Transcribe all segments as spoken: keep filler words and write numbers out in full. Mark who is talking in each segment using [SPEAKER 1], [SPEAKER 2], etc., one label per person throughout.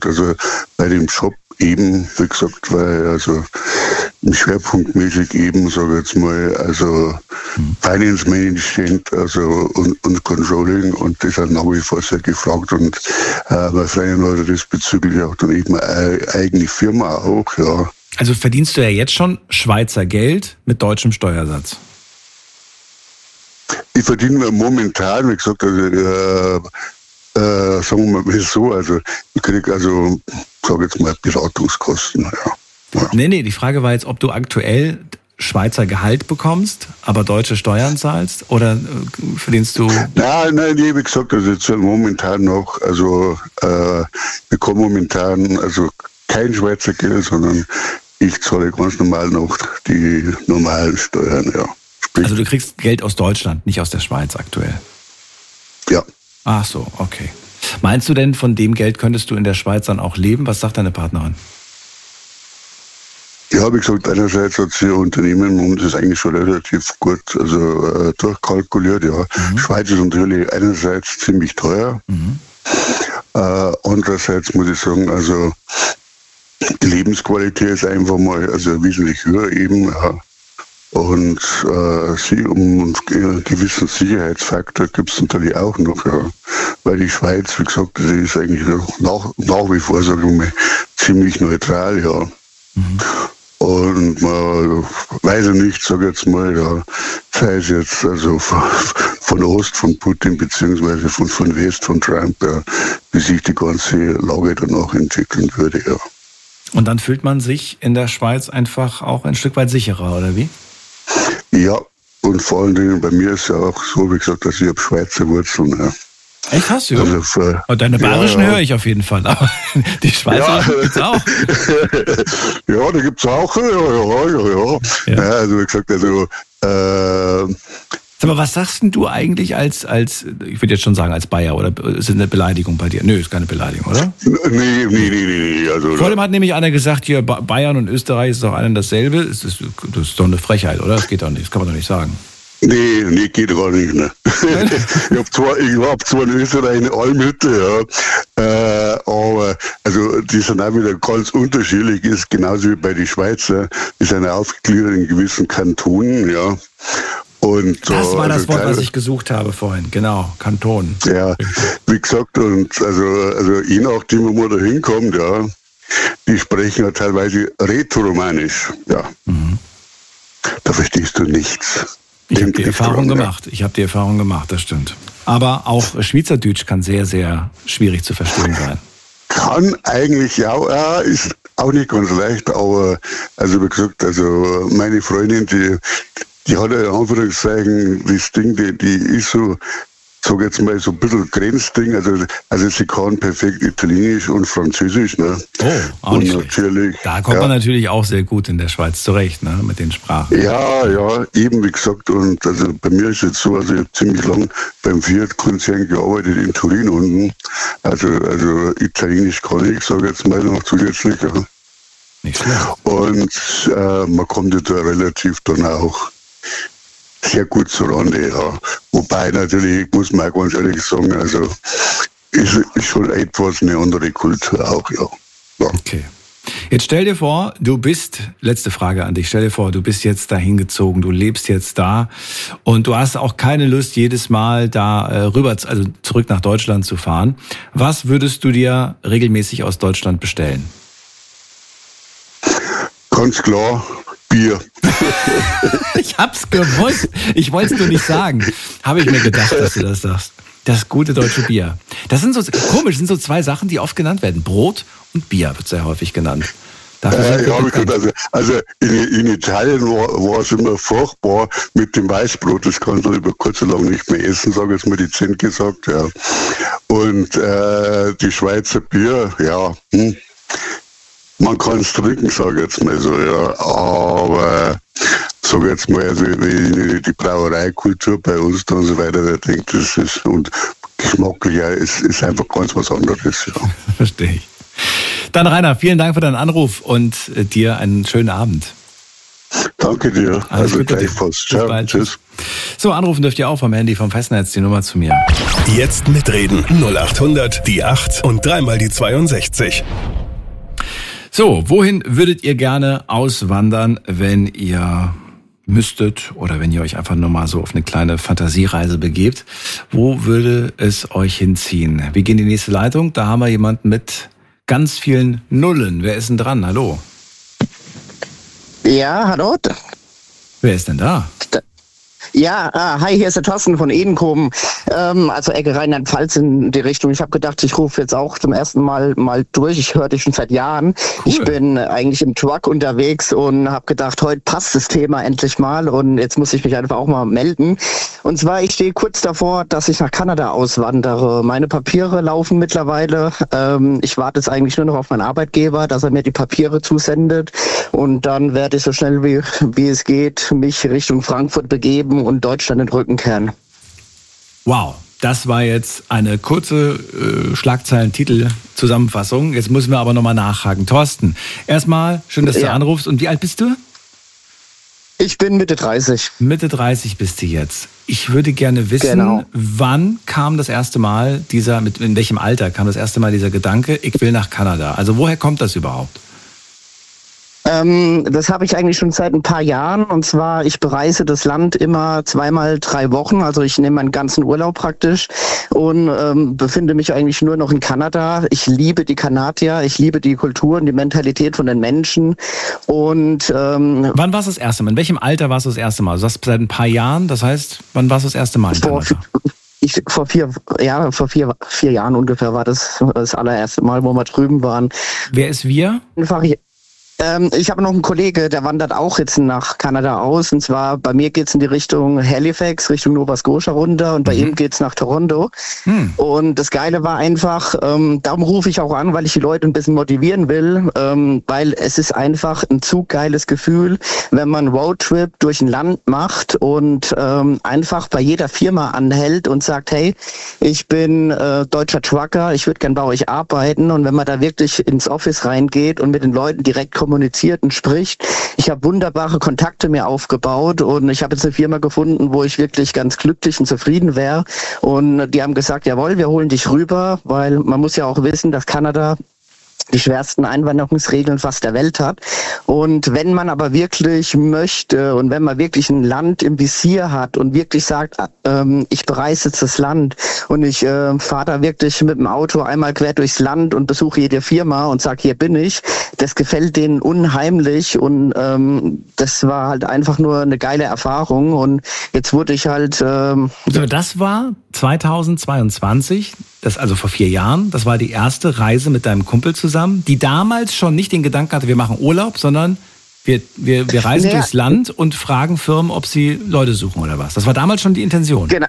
[SPEAKER 1] gesagt, also bei dem Shop eben, wie gesagt, weil also schwerpunktmäßig eben, sage ich jetzt mal, also mhm. Finance Management also und, und Controlling, und das hat nach wie vor sehr gefragt, und äh, mein Freund hat diesbezüglich auch dann eben eine eigene Firma auch, ja.
[SPEAKER 2] Also verdienst du ja jetzt schon Schweizer Geld mit deutschem Steuersatz?
[SPEAKER 1] Ich verdiene momentan, wie gesagt, also, äh, äh, sagen wir mal so, also ich kriege also, sage jetzt mal, Beratungskosten, ja. ja.
[SPEAKER 2] Nee, nee, die Frage war jetzt, ob du aktuell Schweizer Gehalt bekommst, aber deutsche Steuern zahlst, oder äh, verdienst du...
[SPEAKER 1] Nein, nein, wie gesagt, also jetzt momentan noch, also äh, ich bekomme momentan also kein Schweizer Geld, sondern ich zahle ganz normal noch die normalen Steuern, ja. Sprich,
[SPEAKER 2] also du kriegst Geld aus Deutschland, nicht aus der Schweiz aktuell?
[SPEAKER 1] Ja.
[SPEAKER 2] Ach so, okay. Meinst du denn, von dem Geld könntest du in der Schweiz dann auch leben? Was sagt deine Partnerin?
[SPEAKER 1] Ja, wie gesagt, einerseits hat sie ihr Unternehmen und ist eigentlich schon relativ gut also äh, durchkalkuliert, ja. Mhm. Schweiz ist natürlich einerseits ziemlich teuer, mhm. äh, andererseits muss ich sagen, also die Lebensqualität ist einfach mal also wesentlich höher eben, ja. Und äh, sie, um einen gewissen Sicherheitsfaktor gibt es natürlich auch noch, ja. Weil die Schweiz, wie gesagt, das ist eigentlich nach, nach wie vor, sage ich mal, ziemlich neutral, ja. Mhm. Und man weiß ja nicht, sage ich jetzt mal, ja, sei es jetzt also von, von Ost, von Putin, beziehungsweise von, von West, von Trump, ja, wie sich die ganze Lage danach entwickeln würde, ja.
[SPEAKER 2] Und dann fühlt man sich in der Schweiz einfach auch ein Stück weit sicherer, oder wie?
[SPEAKER 1] Ja, und vor allen Dingen bei mir ist ja auch so, wie gesagt, dass ich habe Schweizer Wurzeln. Ja.
[SPEAKER 2] Echt, hast du?
[SPEAKER 1] Also für,
[SPEAKER 2] oh, deine bayerischen
[SPEAKER 1] ja, ja.
[SPEAKER 2] höre ich auf jeden Fall, aber die Schweizer
[SPEAKER 1] ja.
[SPEAKER 2] gibt's auch.
[SPEAKER 1] Ja, die gibt's auch, ja, ja, ja, ja. ja. ja also wie gesagt, also äh,
[SPEAKER 2] Sag mal, was sagst denn du eigentlich als, als, ich würde jetzt schon sagen als Bayer, oder ist das eine Beleidigung bei dir? Nö, ist keine Beleidigung, oder?
[SPEAKER 1] Nee, nee, nee, nee. nee. Also,
[SPEAKER 2] vor allem hat nämlich einer gesagt, hier Bayern und Österreich ist doch ein dasselbe. Das ist, das ist doch eine Frechheit, oder? Das geht doch nicht, das kann man doch nicht sagen.
[SPEAKER 1] Nee, nee, geht gar nicht. Ne? ich habe zwar, ich hab zwar in Österreich eine Almhütte, ja, äh, aber also die sind auch wieder ganz unterschiedlich, ist genauso wie bei den Schweizer, die sind aufgegliedert in gewissen Kantonen, ja. Und,
[SPEAKER 2] das war das
[SPEAKER 1] also,
[SPEAKER 2] Wort, was ich gesucht habe vorhin, genau, Kanton.
[SPEAKER 1] Ja, wie gesagt, und also, also je nachdem, wo man da hinkommt, ja, die sprechen ja teilweise Rätoromanisch, ja. Mhm. Da verstehst du nichts.
[SPEAKER 2] Ich habe die Erfahrung gemacht, ich habe die Erfahrung gemacht, das stimmt. Aber auch Schweizerdeutsch kann sehr, sehr schwierig zu verstehen sein.
[SPEAKER 1] Kann eigentlich ja, ja, ist auch nicht ganz leicht, aber also wie gesagt, also meine Freundin, die Die hat ja in Anführungszeichen das Ding, die, die ist so, sag jetzt mal, so ein bisschen Grenzding. Also, also sie kann perfekt Italienisch und Französisch. Ne?
[SPEAKER 2] Oh, auch
[SPEAKER 1] und
[SPEAKER 2] nicht
[SPEAKER 1] natürlich,
[SPEAKER 2] da kommt ja. man natürlich auch sehr gut in der Schweiz zurecht, ne? Mit den Sprachen.
[SPEAKER 1] Ja, ja, eben wie gesagt. Und also bei mir ist jetzt so, also ich habe ziemlich lang beim Fiat-Konzern gearbeitet in Turin unten. Also, also Italienisch kann ich, sage jetzt mal noch zusätzlich. Ja.
[SPEAKER 2] Nicht schlecht.
[SPEAKER 1] Und äh, man kommt ja da relativ dann auch sehr gut zurande, ja. Wobei natürlich, muss man auch ganz ehrlich sagen, also ist, ist schon etwas eine andere Kultur auch, ja. ja.
[SPEAKER 2] Okay. Jetzt stell dir vor, du bist, letzte Frage an dich, stell dir vor, du bist jetzt dahin gezogen, du lebst jetzt da und du hast auch keine Lust, jedes Mal da äh, rüber, also zurück nach Deutschland zu fahren. Was würdest du dir regelmäßig aus Deutschland bestellen?
[SPEAKER 1] Ganz klar, Bier.
[SPEAKER 2] Ich hab's gewusst. Ich wollte es nur nicht sagen. Habe ich mir gedacht, dass du das sagst. Das gute deutsche Bier. Das sind so, komisch, sind so zwei Sachen, die oft genannt werden. Brot und Bier wird sehr häufig genannt.
[SPEAKER 1] Äh, ja, also, also in, in Italien war, war es immer furchtbar mit dem Weißbrot. Das kannst du über kurz oder lang nicht mehr essen, sage ich jetzt mal dezent gesagt. Ja. Und äh, die Schweizer Bier, ja, hm. Man kann es trinken, sage ich jetzt mal so, ja. Aber sage jetzt mal, also die, die Brauereikultur bei uns da und so weiter, ich denke, das ist und geschmacklicher ist, ist einfach ganz was anderes, ja.
[SPEAKER 2] Verstehe ich. Dann Rainer, vielen Dank für deinen Anruf und dir einen schönen Abend.
[SPEAKER 1] Danke dir.
[SPEAKER 2] Alles
[SPEAKER 1] also
[SPEAKER 2] gleichfalls.
[SPEAKER 1] Ciao. Bald. Tschüss.
[SPEAKER 2] So, anrufen dürft ihr auch vom Handy, vom Festnetz, die Nummer zu mir.
[SPEAKER 3] Jetzt mitreden. null acht hundert, die acht und dreimal die zweiundsechzig.
[SPEAKER 2] So, wohin würdet ihr gerne auswandern, wenn ihr müsstet oder wenn ihr euch einfach nur mal so auf eine kleine Fantasiereise begebt? Wo würde es euch hinziehen? Wir gehen in die nächste Leitung. Da haben wir jemanden mit ganz vielen Nullen. Wer ist denn dran? Hallo?
[SPEAKER 4] Ja, hallo.
[SPEAKER 2] Wer ist denn da?
[SPEAKER 4] Ja, ah, hi, hier ist der Thorsten von Edenkoben, ähm, also Ecke Rheinland-Pfalz in die Richtung. Ich habe gedacht, ich rufe jetzt auch zum ersten Mal mal durch. Ich höre dich schon seit Jahren. Cool. Ich bin eigentlich im Truck unterwegs und habe gedacht, heute passt das Thema endlich mal und jetzt muss ich mich einfach auch mal melden. Und zwar, ich stehe kurz davor, dass ich nach Kanada auswandere. Meine Papiere laufen mittlerweile. Ähm, ich warte jetzt eigentlich nur noch auf meinen Arbeitgeber, dass er mir die Papiere zusendet und dann werde ich so schnell wie, wie es geht mich Richtung Frankfurt begeben und Deutschland in den Rücken kehren.
[SPEAKER 2] Wow, das war jetzt eine kurze äh, Schlagzeilen-Titel-Zusammenfassung. Jetzt müssen wir aber nochmal nachhaken. Thorsten, erstmal schön, dass du ja. anrufst. Und wie alt bist du?
[SPEAKER 4] Ich bin Mitte dreißig.
[SPEAKER 2] Mitte dreißig bist du jetzt. Ich würde gerne wissen, genau. wann kam das erste Mal dieser, mit, in welchem Alter kam das erste Mal dieser Gedanke, ich will nach Kanada? Also woher kommt das überhaupt?
[SPEAKER 4] Ähm, das habe ich eigentlich schon seit ein paar Jahren und zwar, ich bereise das Land immer zweimal drei Wochen, also ich nehme meinen ganzen Urlaub praktisch und ähm, befinde mich eigentlich nur noch in Kanada. Ich liebe die Kanadier, ich liebe die Kultur und die Mentalität von den Menschen und ähm,
[SPEAKER 2] wann warst du das erste Mal? In welchem Alter warst du das erste Mal? Du sagst seit ein paar Jahren, das heißt, wann warst du das erste Mal in Kanada?
[SPEAKER 4] Vor, ich, vor vier, ja, vor vier, vier Jahren ungefähr war das das allererste Mal, wo wir drüben waren.
[SPEAKER 2] Wer ist wir?
[SPEAKER 4] Einfach ich, Ähm, ich habe noch einen Kollege, der wandert auch jetzt nach Kanada aus. Und zwar bei mir geht's in die Richtung Halifax, Richtung Nova Scotia runter. Und bei mhm. ihm geht's nach Toronto. Mhm. Und das Geile war einfach, ähm, darum rufe ich auch an, weil ich die Leute ein bisschen motivieren will. Ähm, weil es ist einfach ein zu geiles Gefühl, wenn man einen Roadtrip durch ein Land macht und ähm, einfach bei jeder Firma anhält und sagt, hey, ich bin äh, deutscher Trucker, ich würde gern bei euch arbeiten. Und wenn man da wirklich ins Office reingeht und mit den Leuten direkt kommuniziert, kommuniziert und spricht. Ich habe wunderbare Kontakte mir aufgebaut und ich habe jetzt eine Firma gefunden, wo ich wirklich ganz glücklich und zufrieden wäre. Und die haben gesagt, jawohl, wir holen dich rüber, weil man muss ja auch wissen, dass Kanada die schwersten Einwanderungsregeln fast der Welt hat. Und wenn man aber wirklich möchte und wenn man wirklich ein Land im Visier hat und wirklich sagt, ähm, ich bereise jetzt das Land und ich äh, fahre da wirklich mit dem Auto einmal quer durchs Land und besuche jede Firma und sage, hier bin ich, das gefällt denen unheimlich und ähm, das war halt einfach nur eine geile Erfahrung und jetzt wurde ich halt... Ähm,
[SPEAKER 2] so, das war zweitausendzweiundzwanzig, das also vor vier Jahren, das war die erste Reise mit deinem Kumpel zusammen, die damals schon nicht den Gedanken hatte, wir machen Urlaub, sondern wir, wir, wir reisen naja. durchs Land und fragen Firmen, ob sie Leute suchen oder was. Das war damals schon die Intention.
[SPEAKER 4] Genau.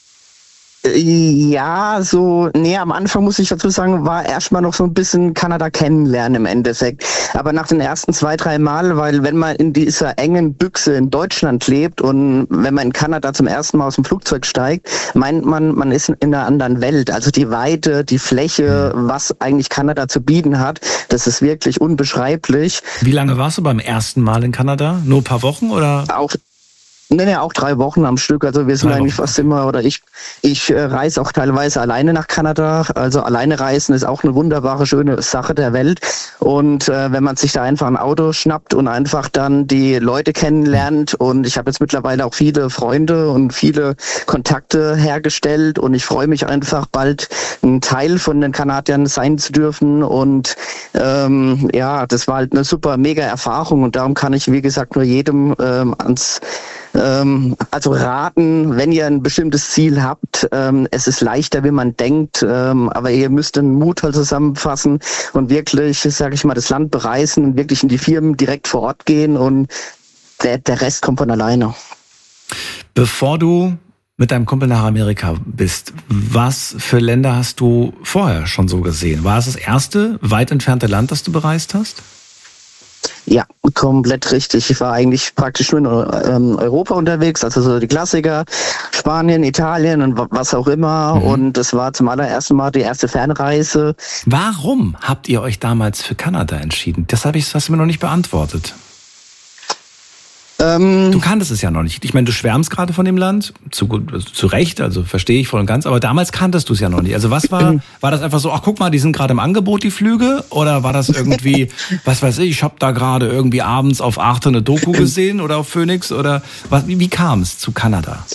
[SPEAKER 4] Ja, so, nee, am Anfang muss ich dazu sagen, war erstmal noch so ein bisschen Kanada kennenlernen im Endeffekt. Aber nach den ersten zwei, drei Mal, weil wenn man in dieser engen Büchse in Deutschland lebt und wenn man in Kanada zum ersten Mal aus dem Flugzeug steigt, meint man, man ist in einer anderen Welt. Also die Weite, die Fläche, was eigentlich Kanada zu bieten hat, das ist wirklich unbeschreiblich.
[SPEAKER 2] Wie lange warst du beim ersten Mal in Kanada? Nur ein paar Wochen oder?
[SPEAKER 4] Auch Nee, nee, auch drei Wochen am Stück. Also wir sind drei eigentlich Wochen. fast immer, oder ich ich äh, reise auch teilweise alleine nach Kanada. Also alleine reisen ist auch eine wunderbare, schöne Sache der Welt. Und äh, wenn man sich da einfach ein Auto schnappt und einfach dann die Leute kennenlernt und ich habe jetzt mittlerweile auch viele Freunde und viele Kontakte hergestellt und ich freue mich einfach bald ein Teil von den Kanadiern sein zu dürfen und ähm, ja, das war halt eine super, mega Erfahrung und darum kann ich, wie gesagt, nur jedem ähm, ans also raten, wenn ihr ein bestimmtes Ziel habt, ähm, es ist leichter, wie man denkt, ähm, aber ihr müsst den Mut halt zusammenfassen und wirklich, sage ich mal, das Land bereisen und wirklich in die Firmen direkt vor Ort gehen und der, der Rest kommt von alleine.
[SPEAKER 2] Bevor du mit deinem Kumpel nach Amerika bist, was für Länder hast du vorher schon so gesehen? War es das erste weit entfernte Land, das du bereist hast?
[SPEAKER 4] Ja, komplett richtig. Ich war eigentlich praktisch nur in ähm, Europa unterwegs, also so die Klassiker, Spanien, Italien und was auch immer. Mhm. Und das war zum allerersten Mal die erste Fernreise.
[SPEAKER 2] Warum habt ihr euch damals für Kanada entschieden? Das habe ich, das hast du mir noch nicht beantwortet. Ähm, du kanntest es ja noch nicht. Ich meine, du schwärmst gerade von dem Land, zu, zu Recht, also verstehe ich voll und ganz, aber damals kanntest du es ja noch nicht. Also was war, war das einfach so, ach guck mal, die sind gerade im Angebot, die Flüge? Oder war das irgendwie, was weiß ich, ich habe da gerade irgendwie abends auf Arte eine Doku gesehen oder auf Phoenix? Oder was, wie, wie kam es zu Kanada?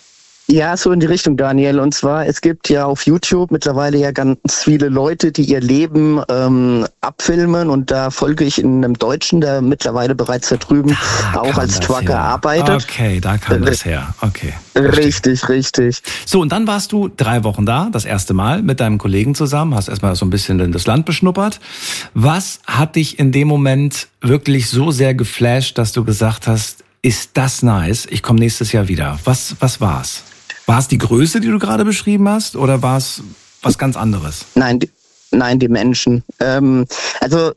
[SPEAKER 4] Ja, so in die Richtung, Daniel. Und zwar, es gibt ja auf YouTube mittlerweile ja ganz viele Leute, die ihr Leben ähm, abfilmen. Und da folge ich in einem Deutschen, der mittlerweile bereits da drüben da auch als Trucker her. arbeitet.
[SPEAKER 2] Okay, da kam das her. Okay.
[SPEAKER 4] Richtig, verstehe. richtig.
[SPEAKER 2] So, und dann warst du drei Wochen da, das erste Mal mit deinem Kollegen zusammen, hast erstmal so ein bisschen das Land beschnuppert. Was hat dich in dem Moment wirklich so sehr geflasht, dass du gesagt hast, ist das nice, ich komme nächstes Jahr wieder? Was, was war's? War es die Größe, die du gerade beschrieben hast, oder war es was ganz anderes?
[SPEAKER 4] Nein, die, nein, die Menschen. Ähm, also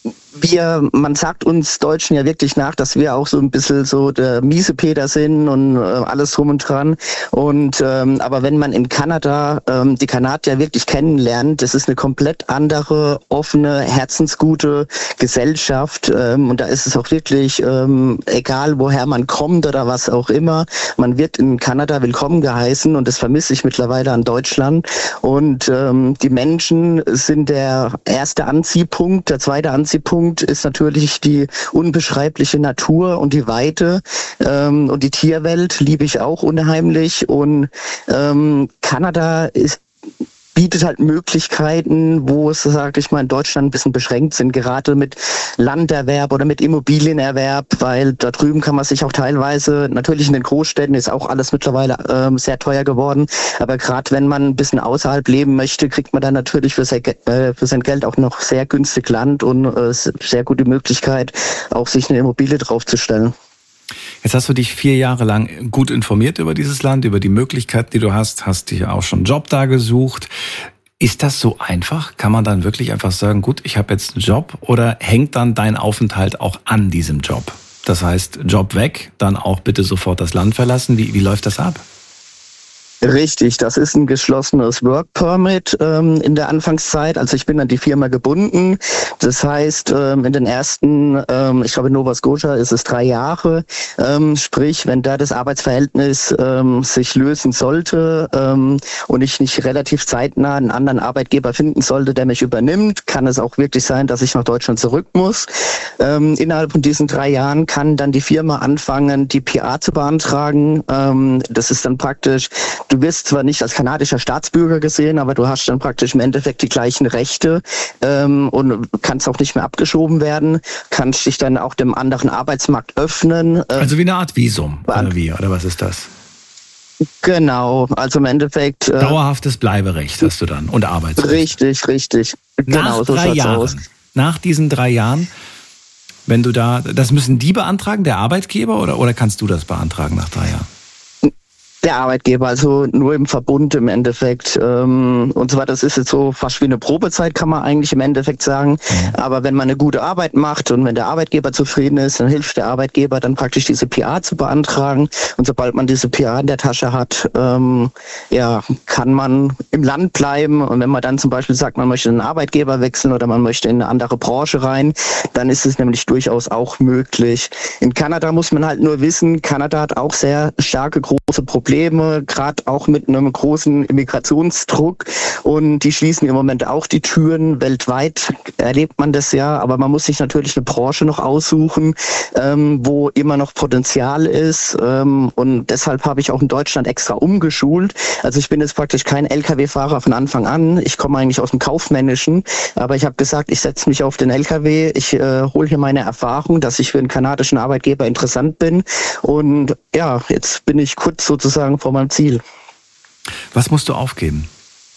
[SPEAKER 4] wir, man sagt uns Deutschen ja wirklich nach, dass wir auch so ein bisschen so der Miesepeter sind und äh, alles drum und dran. Und ähm, aber wenn man in Kanada ähm, die Kanadier wirklich kennenlernt, das ist eine komplett andere, offene, herzensgute Gesellschaft. Ähm, und da ist es auch wirklich ähm, egal, woher man kommt oder was auch immer. Man wird in Kanada willkommen geheißen und das vermisse ich mittlerweile an Deutschland. Und ähm, die Menschen sind der erste Anziehpunkt, der zweite Anziehpunkt ist natürlich die unbeschreibliche Natur und die Weite ähm, und die Tierwelt liebe ich auch unheimlich und ähm, Kanada ist bietet halt Möglichkeiten, wo es, sage ich mal, in Deutschland ein bisschen beschränkt sind, gerade mit Landerwerb oder mit Immobilienerwerb, weil da drüben kann man sich auch teilweise, natürlich in den Großstädten ist auch alles mittlerweile ähm, sehr teuer geworden, aber gerade wenn man ein bisschen außerhalb leben möchte, kriegt man dann natürlich für sein, äh, für sein Geld auch noch sehr günstig Land und äh, sehr gute Möglichkeit, auch sich eine Immobilie draufzustellen.
[SPEAKER 2] Jetzt hast du dich vier Jahre lang gut informiert über dieses Land, über die Möglichkeiten, die du hast, hast dir auch schon einen Job da gesucht. Ist das so einfach? Kann man dann wirklich einfach sagen, gut, ich habe jetzt einen Job, oder hängt dann dein Aufenthalt auch an diesem Job? Das heißt, Job weg, dann auch bitte sofort das Land verlassen. Wie, wie läuft das ab?
[SPEAKER 4] Richtig, das ist ein geschlossenes Work Permit ähm, in der Anfangszeit. Also ich bin an die Firma gebunden. Das heißt, ähm, in den ersten, ähm, ich glaube in Nova Scotia ist es drei Jahre. Ähm, sprich, wenn da das Arbeitsverhältnis ähm, sich lösen sollte ähm, und ich nicht relativ zeitnah einen anderen Arbeitgeber finden sollte, der mich übernimmt, kann es auch wirklich sein, dass ich nach Deutschland zurück muss. Ähm, innerhalb von diesen drei Jahren kann dann die Firma anfangen, die P R zu beantragen. Ähm, das ist dann praktisch, du wirst zwar nicht als kanadischer Staatsbürger gesehen, aber du hast dann praktisch im Endeffekt die gleichen Rechte ähm, und kannst auch nicht mehr abgeschoben werden, kannst dich dann auch dem anderen Arbeitsmarkt öffnen. Äh,
[SPEAKER 2] also wie eine Art Visum, oder wie, oder was ist das?
[SPEAKER 4] Genau, also im Endeffekt... Äh,
[SPEAKER 2] Dauerhaftes Bleiberecht hast du dann und Arbeitsrecht.
[SPEAKER 4] Richtig, richtig.
[SPEAKER 2] Nach
[SPEAKER 4] genau, so
[SPEAKER 2] drei Jahren,
[SPEAKER 4] aus.
[SPEAKER 2] nach diesen drei Jahren, wenn du da, das müssen die beantragen, der Arbeitgeber, oder, oder kannst du das beantragen nach drei Jahren?
[SPEAKER 4] Der Arbeitgeber, also nur im Verbund im Endeffekt. Ähm, und zwar, das ist jetzt so fast wie eine Probezeit, kann man eigentlich im Endeffekt sagen. Ja. Aber wenn man eine gute Arbeit macht und wenn der Arbeitgeber zufrieden ist, dann hilft der Arbeitgeber dann praktisch diese P R zu beantragen. Und sobald man diese P R in der Tasche hat, ähm, ja, kann man im Land bleiben. Und wenn man dann zum Beispiel sagt, man möchte einen Arbeitgeber wechseln oder man möchte in eine andere Branche rein, dann ist es nämlich durchaus auch möglich. In Kanada muss man halt nur wissen, Kanada hat auch sehr starke, große Probleme. Gerade auch mit einem großen Immigrationsdruck, und die schließen im Moment auch die Türen. Weltweit erlebt man das ja, aber man muss sich natürlich eine Branche noch aussuchen, ähm, wo immer noch Potenzial ist, ähm, und deshalb habe ich auch in Deutschland extra umgeschult. Also ich bin jetzt praktisch kein L K W-Fahrer von Anfang an, ich komme eigentlich aus dem Kaufmännischen, aber ich habe gesagt, ich setze mich auf den L K W, ich äh, hole hier meine Erfahrung, dass ich für einen kanadischen Arbeitgeber interessant bin, und ja, jetzt bin ich kurz sozusagen vor meinem Ziel.
[SPEAKER 2] Was musst du aufgeben?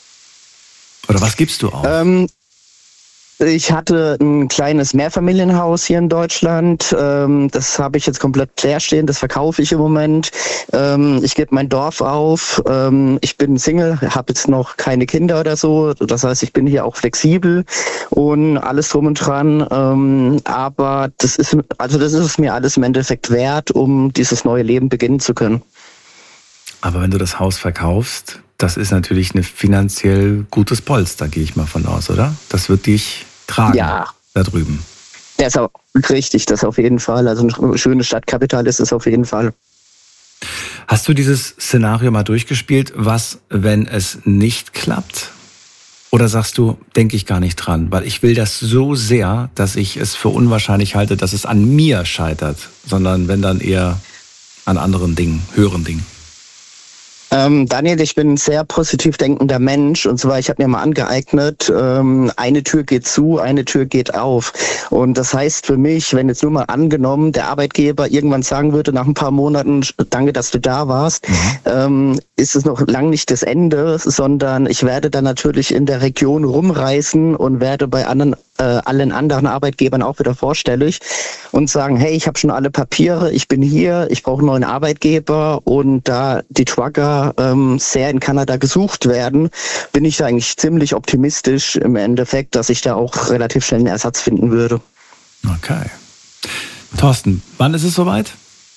[SPEAKER 2] Oder was gibst du auf?
[SPEAKER 4] Ähm, ich hatte ein kleines Mehrfamilienhaus hier in Deutschland. Ähm, das habe ich jetzt komplett leer stehen. Das verkaufe ich im Moment. Ähm, ich gebe mein Dorf auf. Ähm, ich bin Single, habe jetzt noch keine Kinder oder so. Das heißt, ich bin hier auch flexibel und alles drum und dran. Ähm, aber das ist, also das ist es mir alles im Endeffekt wert, um dieses neue Leben beginnen zu können.
[SPEAKER 2] Aber wenn du das Haus verkaufst, das ist natürlich ein finanziell gutes Polster, gehe ich mal von aus, oder? Das wird dich tragen,
[SPEAKER 4] ja.
[SPEAKER 2] da drüben.
[SPEAKER 4] Der ist auch richtig, das auf jeden Fall. Also eine schöne Stadtkapital ist es auf jeden Fall.
[SPEAKER 2] Hast du dieses Szenario mal durchgespielt? Was, wenn es nicht klappt? Oder sagst du, denke ich gar nicht dran, weil ich will das so sehr, dass ich es für unwahrscheinlich halte, dass es an mir scheitert, sondern wenn dann eher an anderen Dingen, höheren Dingen.
[SPEAKER 4] Ähm, Daniel, ich bin ein sehr positiv denkender Mensch und zwar, ich habe mir mal angeeignet, ähm, eine Tür geht zu, eine Tür geht auf. Und das heißt für mich, wenn jetzt nur mal angenommen, der Arbeitgeber irgendwann sagen würde, nach ein paar Monaten, danke, dass du da warst, mhm. ähm, ist es noch lang nicht das Ende, sondern ich werde dann natürlich in der Region rumreisen und werde bei anderen äh, allen anderen Arbeitgebern auch wieder vorstellig und sagen, hey, ich habe schon alle Papiere, ich bin hier, ich brauche einen neuen Arbeitgeber und da die Trucker ähm, sehr in Kanada gesucht werden, bin ich da eigentlich ziemlich optimistisch im Endeffekt, dass ich da auch relativ schnell einen Ersatz finden würde.
[SPEAKER 2] Okay. Thorsten, wann ist es soweit?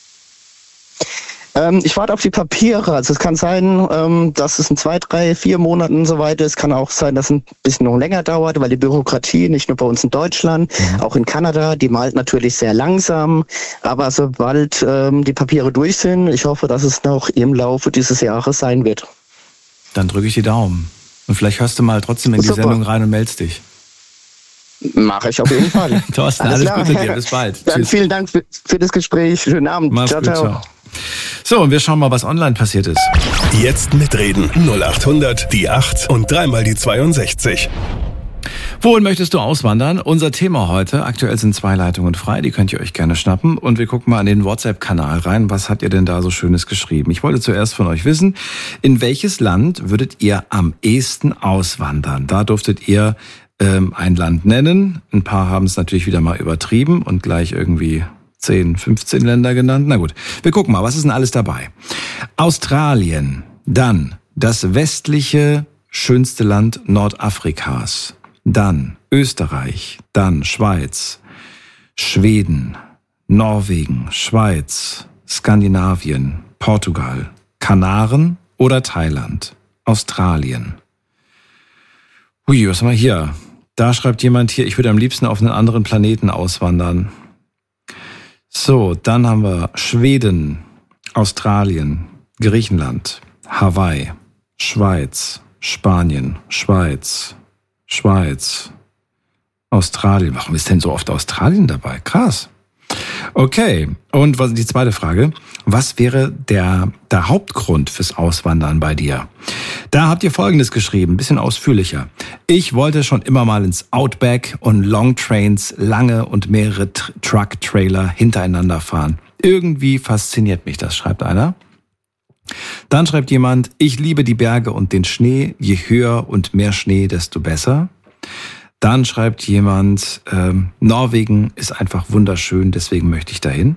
[SPEAKER 4] Ähm, ich warte auf die Papiere. Also es kann sein, ähm, dass es in zwei, drei, vier Monaten soweit ist. Es kann auch sein, dass es ein bisschen noch länger dauert, weil die Bürokratie, nicht nur bei uns in Deutschland, mhm. auch in Kanada, die malt natürlich sehr langsam. Aber sobald ähm, die Papiere durch sind, ich hoffe, dass es noch im Laufe dieses Jahres sein wird.
[SPEAKER 2] Dann drücke ich die Daumen. Und vielleicht hörst du mal trotzdem in die Super. Sendung rein und meldest dich.
[SPEAKER 4] Mache ich auf jeden Fall.
[SPEAKER 2] Thorsten, alles, alles Gute dir. Bis bald.
[SPEAKER 4] Dann vielen Dank für, für das Gespräch. Schönen Abend.
[SPEAKER 2] Mach's ciao, gut, ciao. ciao. So, und wir schauen mal, was online passiert ist.
[SPEAKER 3] Jetzt mitreden. null acht hundert, die acht und dreimal die zweiundsechzig.
[SPEAKER 2] Wohin möchtest du auswandern? Unser Thema heute. Aktuell sind zwei Leitungen frei, die könnt ihr euch gerne schnappen. Und wir gucken mal an den WhatsApp-Kanal rein. Was habt ihr denn da so Schönes geschrieben? Ich wollte zuerst von euch wissen, in welches Land würdet ihr am ehesten auswandern? Da durftet ihr ähm, ein Land nennen. Ein paar haben es natürlich wieder mal übertrieben und gleich irgendwie zehn, fünfzehn Länder genannt. Na gut, wir gucken mal, was ist denn alles dabei? Australien, dann das westliche, schönste Land Nordafrikas, dann Österreich, dann Schweiz, Schweden, Norwegen, Schweiz, Skandinavien, Portugal, Kanaren oder Thailand, Australien. Ui, was haben wir hier? Da schreibt jemand hier, ich würde am liebsten auf einen anderen Planeten auswandern. So, dann haben wir Schweden, Australien, Griechenland, Hawaii, Schweiz, Spanien, Schweiz, Schweiz, Australien. Warum ist denn so oft Australien dabei? Krass. Okay, und was die zweite Frage? Was wäre der, der Hauptgrund fürs Auswandern bei dir? Da habt ihr Folgendes geschrieben, ein bisschen ausführlicher. Ich wollte schon immer mal ins Outback und Longtrains, lange und mehrere Tr- Truck-Trailer hintereinander fahren. Irgendwie fasziniert mich das, schreibt einer. Dann schreibt jemand, ich liebe die Berge und den Schnee. Je höher und mehr Schnee, desto besser. Dann schreibt jemand, ähm, Norwegen ist einfach wunderschön, deswegen möchte ich dahin.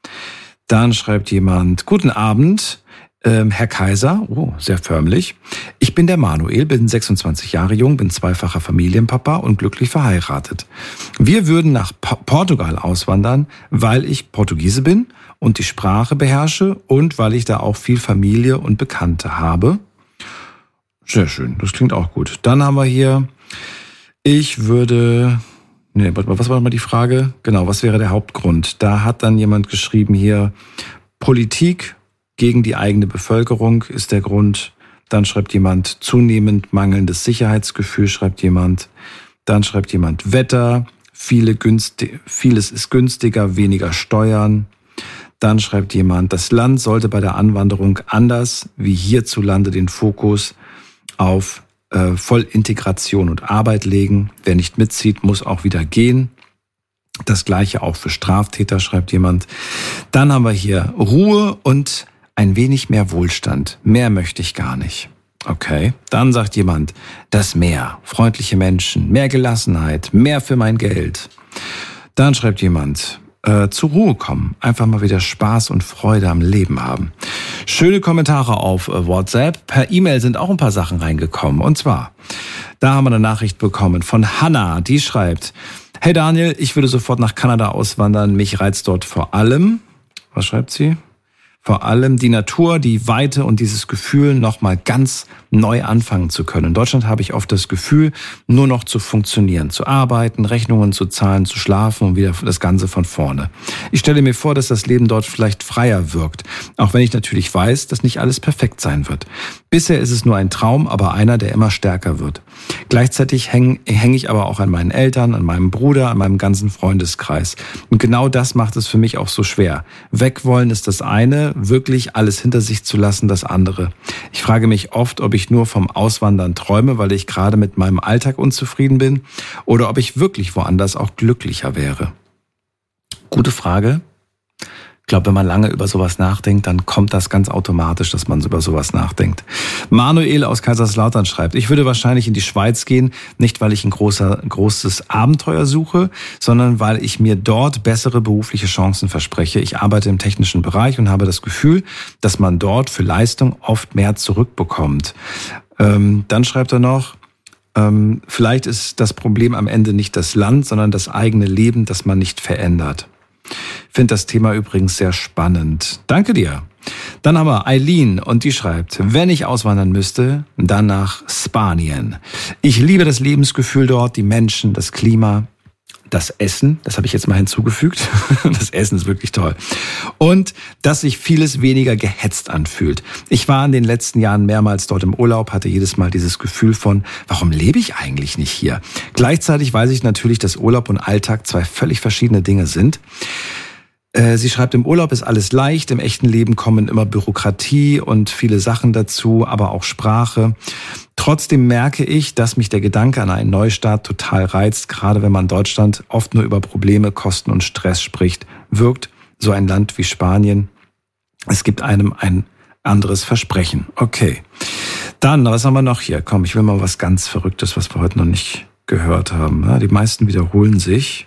[SPEAKER 2] Dann schreibt jemand, guten Abend, ähm, Herr Kaiser, oh, sehr förmlich. Ich bin der Manuel, bin sechsundzwanzig Jahre jung, bin zweifacher Familienpapa und glücklich verheiratet. Wir würden nach P- Portugal auswandern, weil ich Portugiese bin und die Sprache beherrsche und weil ich da auch viel Familie und Bekannte habe. Sehr schön, das klingt auch gut. Dann haben wir hier... Ich würde, nee, was war nochmal die Frage? Genau, was wäre der Hauptgrund? Da hat dann jemand geschrieben hier, Politik gegen die eigene Bevölkerung ist der Grund. Dann schreibt jemand, zunehmend mangelndes Sicherheitsgefühl, schreibt jemand. Dann schreibt jemand, Wetter, viele günstig, vieles ist günstiger, weniger Steuern. Dann schreibt jemand, das Land sollte bei der Anwanderung anders wie hierzulande den Fokus auf Vollintegration und Arbeit legen. Wer nicht mitzieht, muss auch wieder gehen. Das Gleiche auch für Straftäter, schreibt jemand. Dann haben wir hier Ruhe und ein wenig mehr Wohlstand. Mehr möchte ich gar nicht. Okay. Dann sagt jemand, das Meer, freundliche Menschen, mehr Gelassenheit, mehr für mein Geld. Dann schreibt jemand, äh, zur Ruhe kommen, einfach mal wieder Spaß und Freude am Leben haben. Schöne Kommentare auf WhatsApp. Per E-Mail sind auch ein paar Sachen reingekommen. Und zwar, da haben wir eine Nachricht bekommen von Hannah, die schreibt, hey Daniel, ich würde sofort nach Kanada auswandern. Mich reizt dort vor allem, was schreibt sie? vor allem die Natur, die Weite und dieses Gefühl, nochmal ganz neu anfangen zu können. In Deutschland habe ich oft das Gefühl, nur noch zu funktionieren, zu arbeiten, Rechnungen zu zahlen, zu schlafen und wieder das Ganze von vorne. Ich stelle mir vor, dass das Leben dort vielleicht freier wirkt, auch wenn ich natürlich weiß, dass nicht alles perfekt sein wird. Bisher ist es nur ein Traum, aber einer, der immer stärker wird. Gleichzeitig hänge häng ich aber auch an meinen Eltern, an meinem Bruder, an meinem ganzen Freundeskreis. Und genau das macht es für mich auch so schwer. Wegwollen ist das eine, wirklich alles hinter sich zu lassen, das andere. Ich frage mich oft, ob ich nur vom Auswandern träume, weil ich gerade mit meinem Alltag unzufrieden bin, oder ob ich wirklich woanders auch glücklicher wäre. Gute Frage. Ich glaube, wenn man lange über sowas nachdenkt, dann kommt das ganz automatisch, dass man über sowas nachdenkt. Manuel aus Kaiserslautern schreibt, ich würde wahrscheinlich in die Schweiz gehen, nicht weil ich ein großer, großes Abenteuer suche, sondern weil ich mir dort bessere berufliche Chancen verspreche. Ich arbeite im technischen Bereich und habe das Gefühl, dass man dort für Leistung oft mehr zurückbekommt. Ähm, dann schreibt er noch, ähm, vielleicht ist das Problem am Ende nicht das Land, sondern das eigene Leben, das man nicht verändert. Ich finde das Thema übrigens sehr spannend. Danke dir. Dann haben wir Eileen und die schreibt, wenn ich auswandern müsste, dann nach Spanien. Ich liebe das Lebensgefühl dort, die Menschen, das Klima, das Essen, das habe ich jetzt mal hinzugefügt. Das Essen ist wirklich toll. Und dass sich vieles weniger gehetzt anfühlt. Ich war in den letzten Jahren mehrmals dort im Urlaub, hatte jedes Mal dieses Gefühl von, warum lebe ich eigentlich nicht hier? Gleichzeitig weiß ich natürlich, dass Urlaub und Alltag zwei völlig verschiedene Dinge sind. Sie schreibt, im Urlaub ist alles leicht, im echten Leben kommen immer Bürokratie und viele Sachen dazu, aber auch Sprache. Trotzdem merke ich, dass mich der Gedanke an einen Neustart total reizt, gerade wenn man in Deutschland oft nur über Probleme, Kosten und Stress spricht. Wirkt so ein Land wie Spanien, es gibt einem ein anderes Versprechen. Okay, dann, was haben wir noch hier? Komm, ich will mal was ganz Verrücktes, was wir heute noch nicht gehört haben. Die meisten wiederholen sich.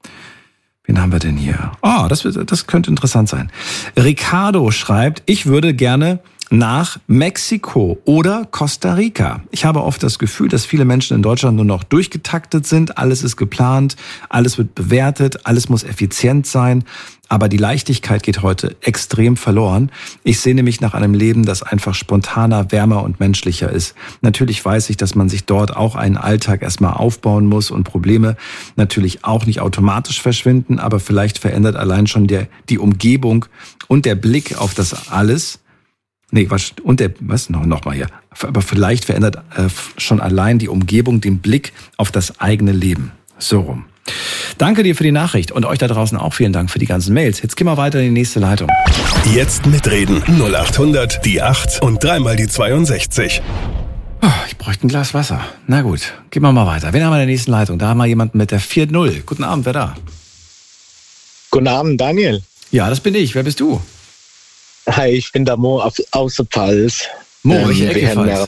[SPEAKER 2] Wen haben wir denn hier? Oh, das, das könnte interessant sein. Ricardo schreibt, ich würde gerne nach Mexiko oder Costa Rica. Ich habe oft das Gefühl, dass viele Menschen in Deutschland nur noch durchgetaktet sind. Alles ist geplant, alles wird bewertet, alles muss effizient sein. Aber die Leichtigkeit geht heute extrem verloren. Ich sehne mich nach einem Leben, das einfach spontaner, wärmer und menschlicher ist. Natürlich weiß ich, dass man sich dort auch einen Alltag erstmal aufbauen muss und Probleme natürlich auch nicht automatisch verschwinden, aber vielleicht verändert allein schon der, die Umgebung und der Blick auf das alles. Nee, was, und der, was, noch, noch mal hier. Aber vielleicht verändert äh, schon allein die Umgebung den Blick auf das eigene Leben. So rum. Danke dir für die Nachricht und euch da draußen auch vielen Dank für die ganzen Mails. Jetzt gehen wir weiter in die nächste Leitung.
[SPEAKER 3] Jetzt mitreden. null acht hundert, die acht und dreimal die zweiundsechzig.
[SPEAKER 2] Oh, ich bräuchte ein Glas Wasser. Na gut, gehen wir mal weiter. Wen haben wir in der nächsten Leitung? Da haben wir jemanden mit der vier null. Guten Abend, wer da?
[SPEAKER 5] Guten Abend, Daniel.
[SPEAKER 2] Ja, das bin ich. Wer bist du?
[SPEAKER 5] Hi, ich bin der Mo aus der Pfalz.
[SPEAKER 2] Mo, ähm, welche Ecke Pfalz?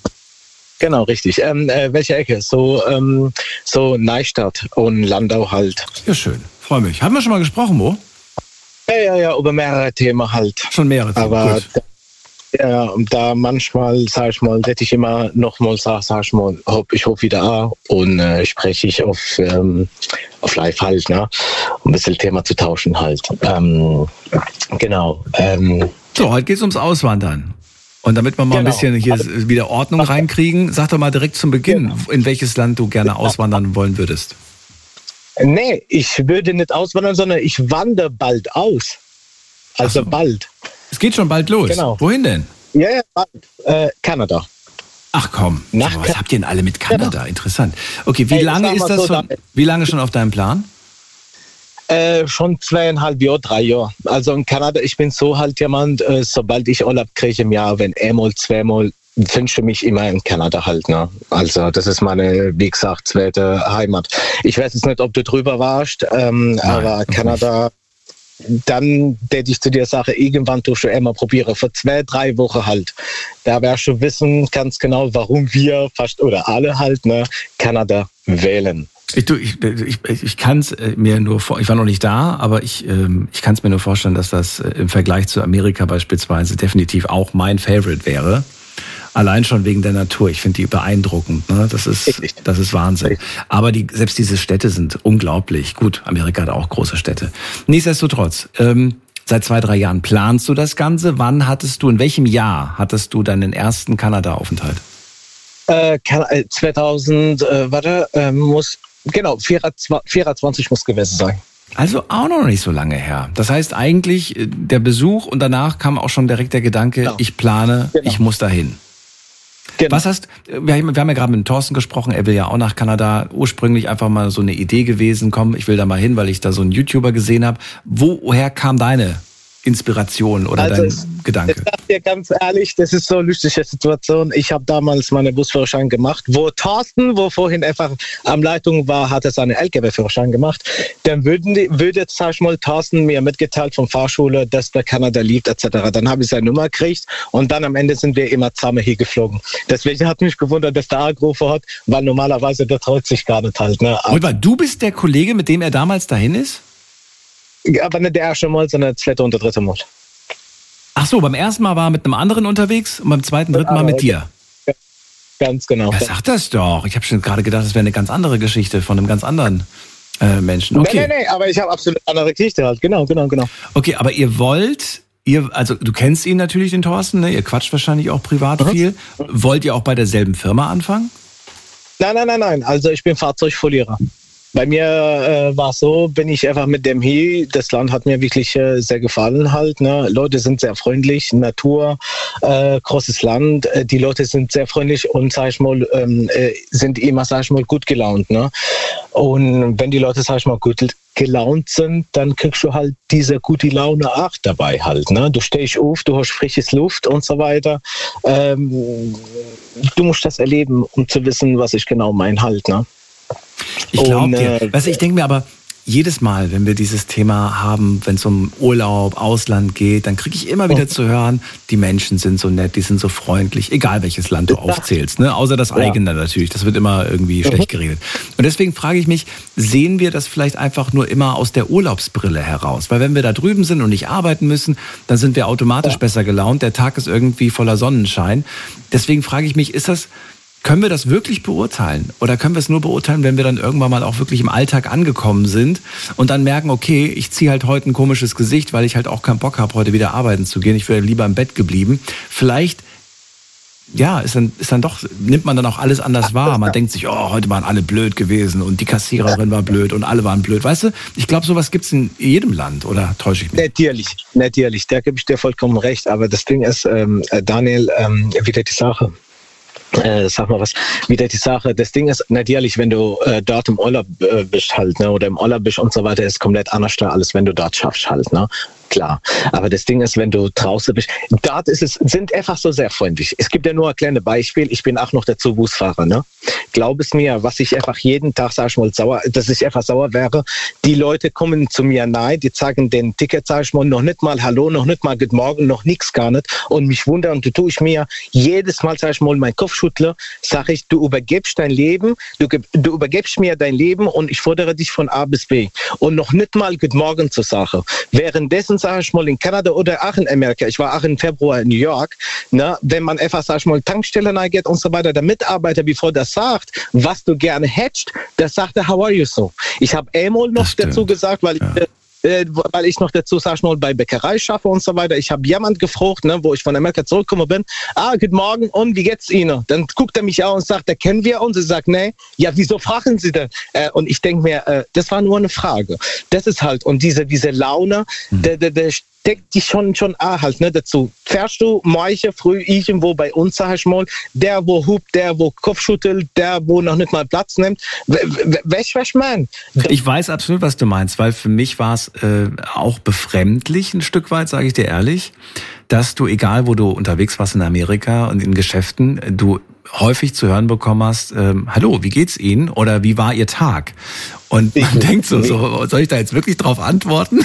[SPEAKER 5] Genau, richtig. Ähm, äh, welche Ecke? So, ähm, so Neustadt und Landau halt.
[SPEAKER 2] Ja, schön. Freue mich. Haben wir schon mal gesprochen, Mo?
[SPEAKER 5] Ja, ja, ja, über mehrere Themen halt.
[SPEAKER 2] Schon mehrere Themen,
[SPEAKER 5] aber
[SPEAKER 2] gut.
[SPEAKER 5] Da, ja, und da manchmal, sag ich mal, hätte ich immer nochmal, sag, sag ich mal, hopp, ich rufe wieder an und äh, spreche ich auf, ähm, auf live halt, ne? Um ein bisschen Thema zu tauschen halt. Ähm, genau. Ähm,
[SPEAKER 2] so, heute geht es ums Auswandern. Und damit wir mal genau. ein bisschen hier wieder Ordnung reinkriegen, sag doch mal direkt zum Beginn, genau. in welches Land du gerne auswandern wollen würdest.
[SPEAKER 5] Nee, ich würde nicht auswandern, sondern ich wandere bald aus. Also so. bald.
[SPEAKER 2] Es geht schon bald los. Genau. Wohin denn?
[SPEAKER 5] Ja, ja, bald. Äh, Kanada.
[SPEAKER 2] Ach komm, Nach was Ka- habt ihr denn alle mit Kanada? Genau. Interessant. Okay, wie hey, lange ist das so schon, wie lange schon auf deinem Plan?
[SPEAKER 5] Äh, schon zweieinhalb Jahre, drei Jahre. Also in Kanada, ich bin so halt jemand, äh, sobald ich Urlaub kriege im Jahr, wenn einmal, zweimal, wünsche mich immer in Kanada halt. Ne? Also das ist meine, wie gesagt, zweite Heimat. Ich weiß jetzt nicht, ob du drüber warst, ähm, Nein, aber Kanada, dann hätte ich zu dir sagen, irgendwann du schon einmal probieren, für zwei, drei Wochen halt. Da wirst du wissen ganz genau, warum wir fast, oder alle halt, ne, Kanada wählen.
[SPEAKER 2] Ich, du, ich, ich, ich kann es mir nur vor, ich war noch nicht da, aber ich, ähm, ich kann es mir nur vorstellen, dass das im Vergleich zu Amerika beispielsweise definitiv auch mein Favorite wäre. Allein schon wegen der Natur. Ich finde die beeindruckend. Ne? Das ist, das ist Wahnsinn. Aber die, selbst diese Städte sind unglaublich. Gut, Amerika hat auch große Städte. Nichtsdestotrotz, ähm, Seit zwei, drei Jahren planst du das Ganze. Wann hattest du, in welchem Jahr hattest du deinen ersten Kanada-Aufenthalt?
[SPEAKER 5] Äh, zweitausend, äh, warte, äh, muss, genau, vierundzwanzig muss gewesen sein.
[SPEAKER 2] Also auch noch nicht so lange her. Das heißt eigentlich der Besuch und danach kam auch schon direkt der Gedanke, genau. ich plane, genau. ich muss dahin. Genau. Was hast, wir haben ja gerade mit Thorsten gesprochen, er will ja auch nach Kanada, ursprünglich einfach mal so eine Idee gewesen, komm, ich will da mal hin, weil ich da so einen YouTuber gesehen habe. Woher kam deine Inspiration oder also dein es, Gedanke?
[SPEAKER 5] Ich sag dir ganz ehrlich, das ist so eine lustige Situation. Ich habe damals meinen Busführerschein gemacht, wo Thorsten, wo vorhin einfach am Leitung war, hat er seinen L K W-Führerschein gemacht. Dann würden die, würde jetzt, sag ich mal, Thorsten mir mitgeteilt von Fahrschule, dass der Kanada liebt, et cetera. Dann habe ich seine Nummer gekriegt und dann am Ende sind wir immer zusammen hier geflogen. Deswegen hat mich gewundert, dass der angerufen hat, weil normalerweise der traut sich gar nicht halt. Ne?
[SPEAKER 2] Aber du bist der Kollege, mit dem er damals dahin ist?
[SPEAKER 5] Aber nicht der erste Mal, sondern das zweite und der dritte Mal.
[SPEAKER 2] Ach so, beim ersten Mal war er mit einem anderen unterwegs und beim zweiten, dritten Mal mit dir?
[SPEAKER 5] Ja, ganz genau.
[SPEAKER 2] Ja, sag das doch. Ich habe schon gerade gedacht, das wäre eine ganz andere Geschichte von einem ganz anderen äh, Menschen. Okay.
[SPEAKER 5] Nein, nein, nein, aber ich habe absolut andere Geschichte halt. Genau, genau, genau.
[SPEAKER 2] Okay, aber ihr wollt, ihr, also du kennst ihn natürlich, den Thorsten, ne? Ihr quatscht wahrscheinlich auch privat mhm. viel. Wollt ihr auch bei derselben Firma anfangen?
[SPEAKER 5] Nein, nein, nein, nein. Also ich bin Fahrzeugfolierer. Bei mir äh, war es so, bin ich einfach mit dem hier, das Land hat mir wirklich äh, sehr gefallen halt, ne? Leute sind sehr freundlich, Natur, äh, großes Land, äh, die Leute sind sehr freundlich und, sag ich mal, ähm, äh, sind immer, sag ich mal, gut gelaunt, ne? Und wenn die Leute, sag ich mal, gut gelaunt sind, dann kriegst du halt diese gute Laune auch dabei halt, ne? Du stehst auf, du hast frisches Luft und so weiter. Ähm, du musst das erleben, um zu wissen, was ich genau meine halt, ne?
[SPEAKER 2] Ich glaube dir. Äh, weißt du, ich denke mir aber, jedes Mal, wenn wir dieses Thema haben, wenn es um Urlaub, Ausland geht, dann kriege ich immer wieder oh. zu hören, die Menschen sind so nett, die sind so freundlich, egal welches Land du aufzählst, ne? Außer das eigene ja. natürlich, das wird immer irgendwie mhm. schlecht geredet. Und deswegen frage ich mich, sehen wir das vielleicht einfach nur immer aus der Urlaubsbrille heraus? Weil wenn wir da drüben sind und nicht arbeiten müssen, dann sind wir automatisch ja. besser gelaunt, der Tag ist irgendwie voller Sonnenschein. Deswegen frage ich mich, ist das... Können wir das wirklich beurteilen? Oder können wir es nur beurteilen, wenn wir dann irgendwann mal auch wirklich im Alltag angekommen sind und dann merken, okay, ich ziehe halt heute ein komisches Gesicht, weil ich halt auch keinen Bock habe, heute wieder arbeiten zu gehen. Ich wäre lieber im Bett geblieben. Vielleicht, ja, ist dann, ist dann doch, nimmt man dann auch alles anders wahr. Man denkt sich, oh, heute waren alle blöd gewesen und die Kassiererin war blöd und alle waren blöd. Weißt du, ich glaube, sowas gibt es in jedem Land, oder täusche ich mich?
[SPEAKER 5] Natürlich, natürlich, da gebe ich dir vollkommen recht. Aber das Ding ist, ähm, Daniel, ähm, wieder die Sache. Äh, sag mal was, wieder die Sache, das Ding ist natürlich, wenn du äh, dort im Urlaub äh, bist halt, ne, oder im Urlaub bist und so weiter, ist komplett anders da, als wenn du dort schaffst halt, ne, klar. Aber das Ding ist, wenn du draußen bist, dort ist es, sind einfach so sehr freundlich. Es gibt ja nur ein kleines Beispiel, ich bin auch noch dazu Busfahrer, ne. Glaub es mir, was ich einfach jeden Tag, sag ich mal, sauer, dass ich einfach sauer wäre, die Leute kommen zu mir nahe, die zeigen den Ticket, sag ich mal, noch nicht mal Hallo, noch nicht mal Guten Morgen, noch nichts gar nicht und mich wundern, und tue ich mir jedes Mal, sag ich mal, meinen Kopf schüttle, sag ich, du übergibst dein Leben, du, du übergibst mir dein Leben und ich fordere dich von A bis B. Und noch nicht mal Guten Morgen zur Sache. Währenddessen, sag ich mal, in Kanada oder auch in Amerika, ich war auch im Februar in New York, ne, wenn man einfach, sag ich mal, Tankstellen eingeht und so weiter, der Mitarbeiter, bevor der sagt, was du gerne hättest, der sagt, how are you so? Ich habe einmal noch dazu gesagt, weil ich... Ja. Äh, weil ich noch dazu, sag ich mal, bei Bäckerei schaffe und so weiter. Ich habe jemand gefragt, ne, wo ich von Amerika zurückgekommen bin. Ah, guten Morgen, und wie geht's Ihnen? Dann guckt er mich an und sagt, da kennen wir uns. Ich sage, nee, ja, wieso fragen Sie denn? Äh, und ich denke mir, äh, das war nur eine Frage. Das ist halt, und diese, diese Laune, mhm. der, der, der deckt dich schon, schon auch halt, ne, dazu. Fährst du manche früh irgendwo bei uns, sag ich mal, der, wo hupt, der, wo Kopf schüttelt, der, wo noch nicht mal Platz nimmt. Welch, was ich mein?
[SPEAKER 2] Ich weiß absolut, was du meinst, weil für mich war es äh, auch befremdlich, ein Stück weit, sage ich dir ehrlich, dass du, egal wo du unterwegs warst in Amerika und in Geschäften, du häufig zu hören bekommen hast, ähm, hallo, wie geht's Ihnen? Oder wie war Ihr Tag? Und man ich denkt so, so, soll ich da jetzt wirklich drauf antworten?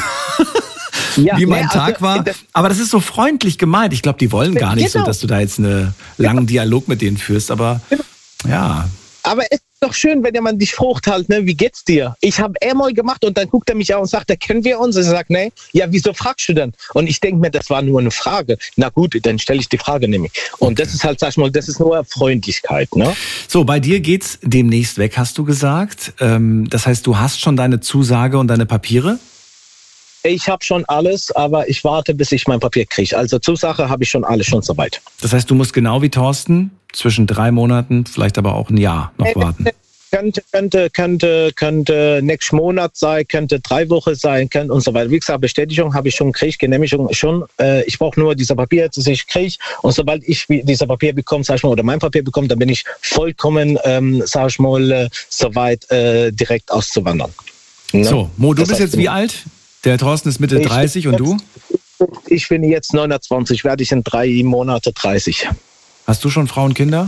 [SPEAKER 2] Ja, wie mein nee, Tag also, war. Aber das ist so freundlich gemeint. Ich glaube, die wollen gar nicht genau. so, dass du da jetzt einen langen Dialog mit denen führst. Aber ja.
[SPEAKER 5] Aber es ist doch schön, wenn jemand dich fragt halt, ne, wie geht's dir? Ich habe einmal gemacht und dann guckt er mich an und sagt, da kennen wir uns. Und ich sage, nee, ja, wieso fragst du denn? Und ich denke mir, das war nur eine Frage. Na gut, dann stelle ich die Frage nämlich. Und okay. das ist halt, sag ich mal, das ist nur Freundlichkeit. Ne?
[SPEAKER 2] So, bei dir geht's demnächst weg, hast du gesagt. Das heißt, du hast schon deine Zusage und deine Papiere?
[SPEAKER 5] Ich habe schon alles, aber ich warte, bis ich mein Papier kriege. Also Zusage habe ich schon alles schon soweit.
[SPEAKER 2] Das heißt, du musst genau wie Thorsten zwischen drei Monaten, vielleicht aber auch ein Jahr noch äh, warten.
[SPEAKER 5] Könnte, könnte, könnte, könnte nächsten Monat sein, könnte drei Wochen sein, könnte und so weiter. Wie gesagt, Bestätigung habe ich schon gekriegt, Genehmigung schon. Äh, ich brauche nur diese Papier, das ich kriege. Und sobald ich diese Papier bekomme, sag ich mal, oder mein Papier bekomme, dann bin ich vollkommen, ähm, sag ich mal, äh, soweit äh, direkt auszuwandern. Ne?
[SPEAKER 2] So, Mo, du das bist jetzt wie alt? Der Thorsten ist Mitte dreißig und du?
[SPEAKER 5] Ich bin jetzt neunundzwanzig, werde ich in drei Monate dreißig.
[SPEAKER 2] Hast du schon Frau und Kinder?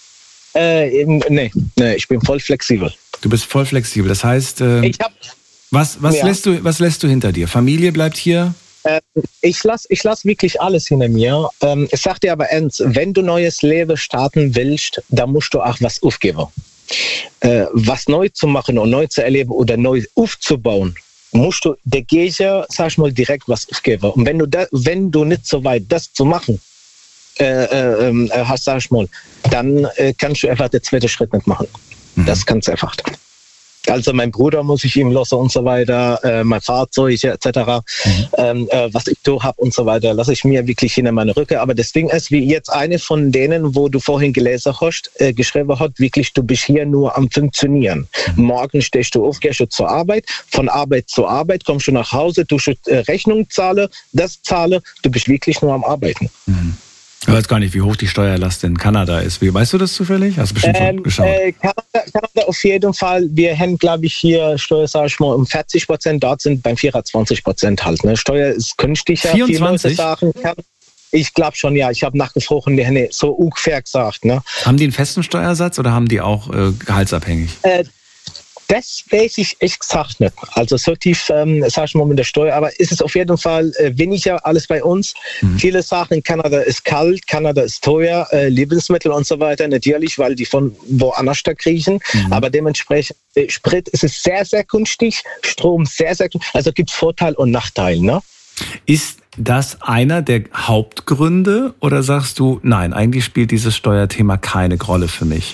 [SPEAKER 5] Äh, nee, nee, ich bin voll flexibel.
[SPEAKER 2] Du bist voll flexibel, das heißt, äh,
[SPEAKER 5] ich hab,
[SPEAKER 2] was, was,
[SPEAKER 5] ja.
[SPEAKER 2] lässt du, was lässt du hinter dir? Familie bleibt hier?
[SPEAKER 5] Äh, ich lasse ich lass wirklich alles hinter mir. Ähm, ich sag dir aber ernst, wenn du neues Leben starten willst, dann musst du auch was aufgeben. Äh, was neu zu machen und neu zu erleben oder neu aufzubauen, musst du der Gegner, sag ich mal, direkt was aufgeben. Und wenn du, da, wenn du nicht so weit das zu machen äh, äh, hast, sag ich mal, dann äh, kannst du einfach den zweiten Schritt nicht machen. Mhm. Das kannst du einfach. Also mein Bruder muss ich ihm lassen und so weiter, äh, mein Fahrzeug et cetera. Mhm. Ähm, äh, was ich da habe und so weiter, lasse ich mir wirklich hinter meine Rücken. Aber das Ding ist, wie jetzt eine von denen, wo du vorhin gelesen hast, äh, geschrieben hat, wirklich, du bist hier nur am Funktionieren. Mhm. Morgen stehst du auf, gehst du zur Arbeit, von Arbeit zu Arbeit, kommst du nach Hause, du äh, Rechnung zahle, das zahle, du bist wirklich nur am Arbeiten.
[SPEAKER 2] Mhm. Ich weiß gar nicht, wie hoch die Steuerlast in Kanada ist. Wie, weißt du das zufällig? Hast du bestimmt
[SPEAKER 5] ähm,
[SPEAKER 2] schon geschaut.
[SPEAKER 5] Äh, Kanada, Kanada auf jeden Fall. Wir haben, glaube ich, hier Steuer, sag ich mal, um vierzig Prozent. Dort sind beim vierundzwanzig Prozent halt. Ne? Steuer ist günstiger.
[SPEAKER 2] vierundzwanzig?
[SPEAKER 5] Viele Leute sagen, kann, ich glaube schon, ja. Ich habe nachgefragt, die haben so ungefähr gesagt. Ne?
[SPEAKER 2] Haben die einen festen Steuersatz oder haben die auch äh, gehaltsabhängig?
[SPEAKER 5] Äh, Das weiß ich echt gesagt nicht. Also so tief, ähm, sag ich mal, mit der Steuer. Aber ist es auf jeden Fall äh, weniger alles bei uns. Mhm. Viele Sachen in Kanada ist kalt, Kanada ist teuer, äh, Lebensmittel und so weiter. Natürlich, weil die von woanders da kriegen. Mhm. Aber dementsprechend, äh, Sprit ist es sehr, sehr günstig. Strom sehr, sehr günstig. Also gibt es Vorteil und Nachteil. Ne?
[SPEAKER 2] Ist das einer der Hauptgründe? Oder sagst du, nein, eigentlich spielt dieses Steuerthema keine Rolle für mich?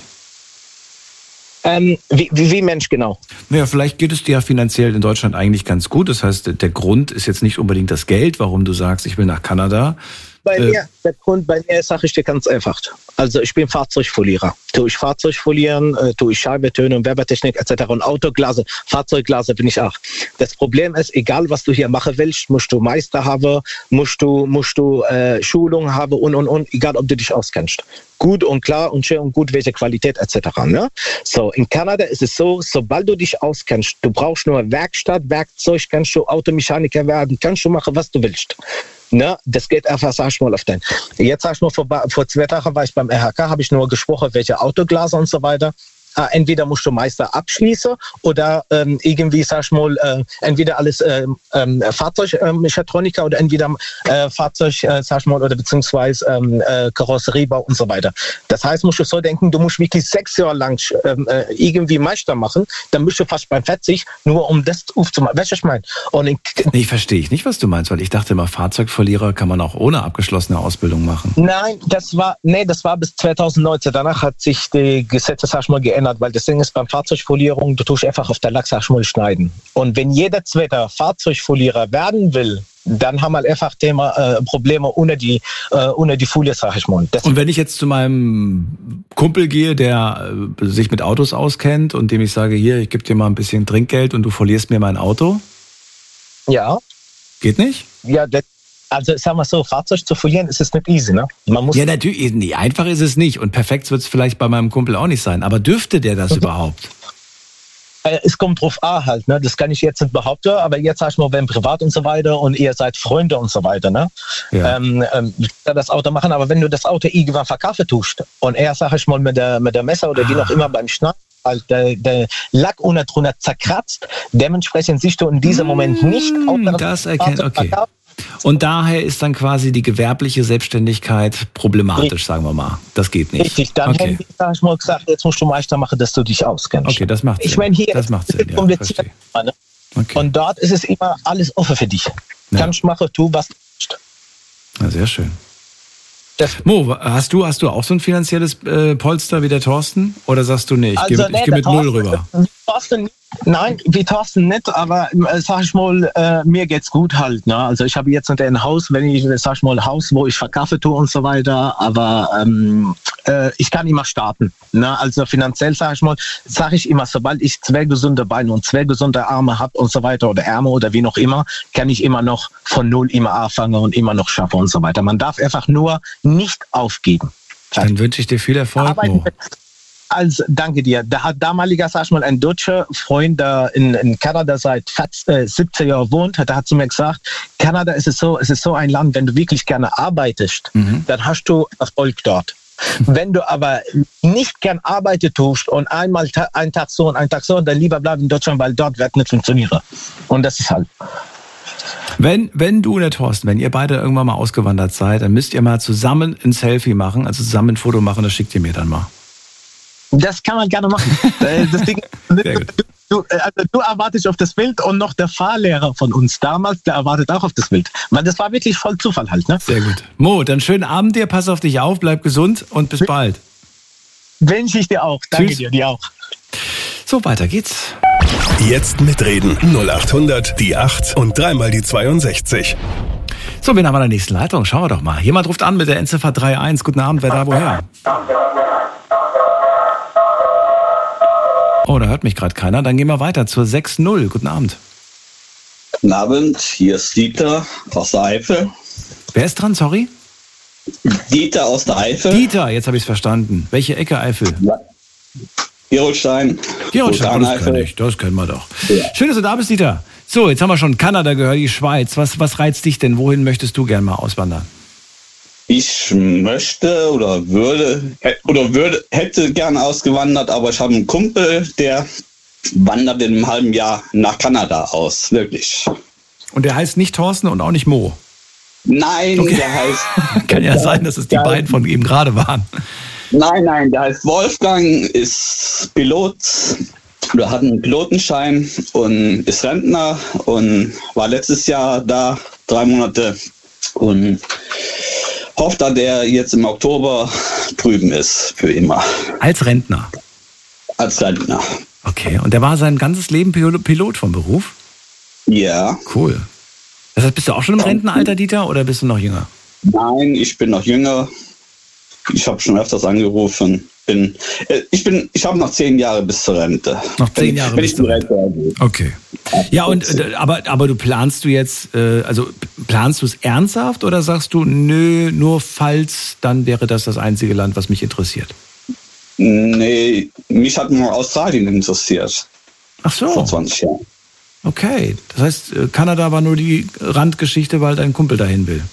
[SPEAKER 5] Ähm, wie, wie, wie Mensch genau?
[SPEAKER 2] Naja, vielleicht geht es dir ja finanziell in Deutschland eigentlich ganz gut. Das heißt, der Grund ist jetzt nicht unbedingt das Geld, warum du sagst, ich will nach Kanada.
[SPEAKER 5] Bei
[SPEAKER 2] äh,
[SPEAKER 5] mir, der Grund bei mir sage ich dir ganz einfach. Also ich bin Fahrzeugfolierer. Tue ich Fahrzeug folieren, äh, tue ich Scheibentöne und Werbetechnik et cetera. Und Autoglase, Fahrzeugglase bin ich auch. Das Problem ist, egal was du hier machen willst, musst du Meister haben, musst du, musst du äh, Schulung haben und, und, und, egal ob du dich auskennst. Gut und klar und schön und gut, welche Qualität et cetera. Ne? So, in Kanada ist es so, sobald du dich auskennst, du brauchst nur Werkstatt, Werkzeug, kannst du Automechaniker werden, kannst du machen, was du willst. Ne? Das geht einfach, sag ich mal, auf den. Jetzt sag ich mal, vor, vor zwei Tagen war ich beim R H K, habe ich nur gesprochen, welche Autoglaser und so weiter. Äh, entweder musst du Meister abschließen oder ähm, irgendwie, sag ich mal, äh, entweder alles äh, äh, Fahrzeugmechatroniker äh, oder entweder äh, Fahrzeug, äh, sag ich mal, oder beziehungsweise äh, Karosseriebau und so weiter. Das heißt, musst du so denken, du musst wirklich sechs Jahre lang äh, irgendwie Meister machen, dann bist du fast beim vierzig, nur um das aufzumachen. Weißt du, was ich meine? Und ich,
[SPEAKER 2] nee, verstehe ich nicht, was du meinst, weil ich dachte immer, Fahrzeugverlierer kann man auch ohne abgeschlossene Ausbildung machen.
[SPEAKER 5] Nein, das war, nee, das war bis zweitausendneunzehn. Danach hat sich die Gesetze, sag ich mal, geändert. Weil das Ding ist, beim Fahrzeugfolierung, du tust einfach auf der Lack, sag ich mal, schneiden. Und wenn jeder zweite Fahrzeugfolierer werden will, dann haben wir einfach Thema, äh, Probleme ohne die, äh, ohne die Folie, sag ich mal. Das
[SPEAKER 2] und wenn ich jetzt zu meinem Kumpel gehe, der äh, sich mit Autos auskennt und dem ich sage, hier, ich gebe dir mal ein bisschen Trinkgeld und du folierst mir mein Auto?
[SPEAKER 5] Ja.
[SPEAKER 2] Geht nicht?
[SPEAKER 5] Ja, das Also sagen wir so, Fahrzeug zu folieren ist es nicht easy, ne? Man muss
[SPEAKER 2] ja, natürlich, nee, einfach ist es nicht. Und perfekt wird es vielleicht bei meinem Kumpel auch nicht sein. Aber dürfte der das mhm. überhaupt?
[SPEAKER 5] Äh, es kommt drauf an halt, ne? Das kann ich jetzt nicht behaupten, aber jetzt sag ich mal, wenn privat und so weiter und ihr seid Freunde und so weiter, ne? Ja. Ähm, ähm, das Auto machen, aber wenn du das Auto irgendwann verkaufen tust und er, sag ich mal, mit der, mit der Messer oder ah. wie auch immer beim Schneiden, Der, der Lack ohne drunter zerkratzt, dementsprechend siehst du in diesem Moment nicht.
[SPEAKER 2] Mmh, das erkennt, okay. Und daher ist dann quasi die gewerbliche Selbstständigkeit problematisch, Richtig. sagen wir mal. Das geht nicht.
[SPEAKER 5] Richtig, dann okay. hätte ich, sag ich mal, gesagt, jetzt musst du Meister machen, dass du dich auskennst.
[SPEAKER 2] Okay, das macht Sinn.
[SPEAKER 5] Ich meine, hier
[SPEAKER 2] das macht Sinn, ja,
[SPEAKER 5] kompliziert. Ne? Okay. Und dort ist es immer alles offen für dich. Ja. Kannst machen, tu was du willst.
[SPEAKER 2] Ja, sehr schön. Das Mo, hast du, hast du auch so ein finanzielles äh, Polster wie der Thorsten? Oder sagst du, nee, ich also, gehe mit, nee, geh mit Null rüber?
[SPEAKER 5] Thorsten, Nein, wie Thorsten nicht, aber äh, sag ich mal, äh, mir geht's gut halt. Ne? Also ich habe jetzt nicht ein Haus, wenn ich, sag ich mal, Haus, wo ich verkaufe tue und so weiter, aber ähm, äh, ich kann immer starten. Ne? Also finanziell, sag ich mal, sage ich immer, sobald ich zwei gesunde Beine und zwei gesunde Arme habe und so weiter oder Ärmel oder wie noch immer, kann ich immer noch von null immer anfangen und immer noch schaffen und so weiter. Man darf einfach nur nicht aufgeben.
[SPEAKER 2] Dann wünsche ich dir viel Erfolg, Mo.
[SPEAKER 5] Also, danke dir. Da hat damaliger, sag ich mal, ein deutscher Freund, der in, in Kanada seit äh, siebzehn Jahren wohnt, der hat zu mir gesagt, Kanada ist es so, es ist so ein Land, wenn du wirklich gerne arbeitest, mhm. dann hast du Erfolg dort. Wenn du aber nicht gern arbeiten tust und einmal ta- einen Tag so und einen Tag so, dann lieber bleib in Deutschland, weil dort wird nicht funktionieren. Und das ist halt.
[SPEAKER 2] Wenn, wenn du und der Thorsten, wenn ihr beide irgendwann mal ausgewandert seid, dann müsst ihr mal zusammen ein Selfie machen, also zusammen ein Foto machen, das schickt ihr mir dann mal.
[SPEAKER 5] Das kann man gerne machen. Das Ding, du, du, also du erwartest auf das Bild und noch der Fahrlehrer von uns damals, der erwartet auch auf das Bild. Weil das war wirklich voll Zufall halt. Ne?
[SPEAKER 2] Sehr gut. Mo, dann schönen Abend dir, pass auf dich auf, bleib gesund und bis bald.
[SPEAKER 5] Wünsche ich dir auch. Danke
[SPEAKER 2] Tschüss.
[SPEAKER 5] dir, dir auch.
[SPEAKER 2] So, weiter geht's.
[SPEAKER 3] Jetzt mitreden. null acht hundert, die acht und dreimal die zweiundsechzig.
[SPEAKER 2] So, wen haben wir in der nächsten Leitung? Schauen wir doch mal. Jemand ruft an mit der Endziffer drei eins. Guten Abend, wer da woher? Oh, da hört mich gerade keiner. Dann gehen wir weiter zur sechs null. Guten Abend.
[SPEAKER 6] Guten Abend, hier ist Dieter aus der Eifel.
[SPEAKER 2] Wer ist dran, sorry?
[SPEAKER 6] Dieter aus der Eifel.
[SPEAKER 2] Dieter, jetzt habe ich es verstanden. Welche Ecke Eifel?
[SPEAKER 6] Ja. Gerolstein.
[SPEAKER 2] Gerolstein, das kenne ich, das kennen wir doch. Ja. Schön, dass du da bist, Dieter. So, jetzt haben wir schon Kanada gehört, die Schweiz. Was, was reizt dich denn? Wohin möchtest du gerne mal auswandern?
[SPEAKER 6] Ich möchte oder würde oder würde hätte gerne ausgewandert, aber ich habe einen Kumpel, der wandert in einem halben Jahr nach Kanada aus, wirklich.
[SPEAKER 2] Und der heißt nicht Thorsten und auch nicht Mo?
[SPEAKER 6] Nein,
[SPEAKER 2] okay.
[SPEAKER 6] Der heißt...
[SPEAKER 2] Kann ja sein, dass es die ja. beiden von ihm gerade waren.
[SPEAKER 6] Nein, nein, der heißt Wolfgang, ist Pilot, oder hat einen Pilotenschein und ist Rentner und war letztes Jahr da, drei Monate und hofft, dass er jetzt im Oktober drüben ist, für immer.
[SPEAKER 2] Als Rentner?
[SPEAKER 6] Als Rentner.
[SPEAKER 2] Okay, und der war sein ganzes Leben Pilot vom Beruf?
[SPEAKER 6] Ja.
[SPEAKER 2] Cool. Das heißt, bist du auch schon im Rentenalter, Dieter, oder bist du noch jünger?
[SPEAKER 6] Nein, ich bin noch jünger. Ich habe schon öfters angerufen. Bin, äh, ich bin, ich habe noch zehn Jahre bis zur Rente.
[SPEAKER 2] Noch zehn
[SPEAKER 6] wenn,
[SPEAKER 2] Jahre
[SPEAKER 6] wenn
[SPEAKER 2] bis
[SPEAKER 6] ich
[SPEAKER 2] zur Rente. Rente. Okay. Ja, und aber, aber du planst du jetzt, äh, also planst du es ernsthaft oder sagst du, nö, nur falls, dann wäre das das einzige Land, was mich interessiert?
[SPEAKER 6] Nee, mich hat nur Australien interessiert.
[SPEAKER 2] Ach so.
[SPEAKER 6] Vor zwanzig Jahren.
[SPEAKER 2] Okay, das heißt, Kanada war nur die Randgeschichte, weil dein Kumpel dahin will.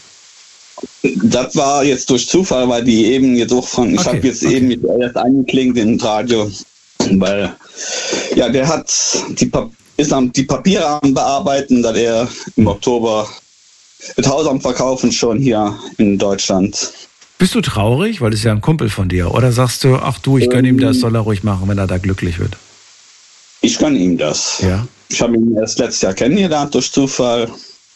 [SPEAKER 6] Das war jetzt durch Zufall, weil die eben jetzt auch von, ich
[SPEAKER 2] okay,
[SPEAKER 6] habe jetzt
[SPEAKER 2] okay.
[SPEAKER 6] eben erst angeklingt in Radio, weil ja, der hat die, ist am die Papiere am Bearbeiten, dass er im Oktober das Haus am Verkaufen schon hier in Deutschland.
[SPEAKER 2] Bist du traurig, weil das ist ja ein Kumpel von dir, oder sagst du, ach du, ich gönne ihm das, soll er ruhig machen, wenn er da glücklich wird?
[SPEAKER 6] Ich gönne ihm das.
[SPEAKER 2] Ja.
[SPEAKER 6] Ich habe ihn erst letztes Jahr kennengelernt durch Zufall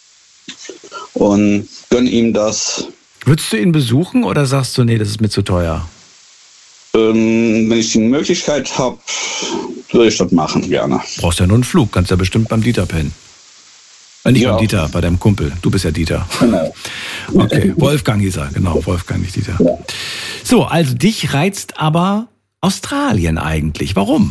[SPEAKER 6] und gönne ihm das.
[SPEAKER 2] Würdest du ihn besuchen oder sagst du, nee, das ist mir zu teuer?
[SPEAKER 6] Ähm, wenn ich die Möglichkeit habe, würde ich das machen, gerne.
[SPEAKER 2] Brauchst ja nur einen Flug, kannst ja bestimmt beim Dieter pennen. Äh, nicht
[SPEAKER 6] ja.
[SPEAKER 2] beim Dieter, bei deinem Kumpel. Du bist ja Dieter.
[SPEAKER 6] Genau.
[SPEAKER 2] Okay, Wolfgang hieß er, genau, Wolfgang, nicht Dieter.
[SPEAKER 6] Ja.
[SPEAKER 2] So, also dich reizt aber Australien eigentlich. Warum?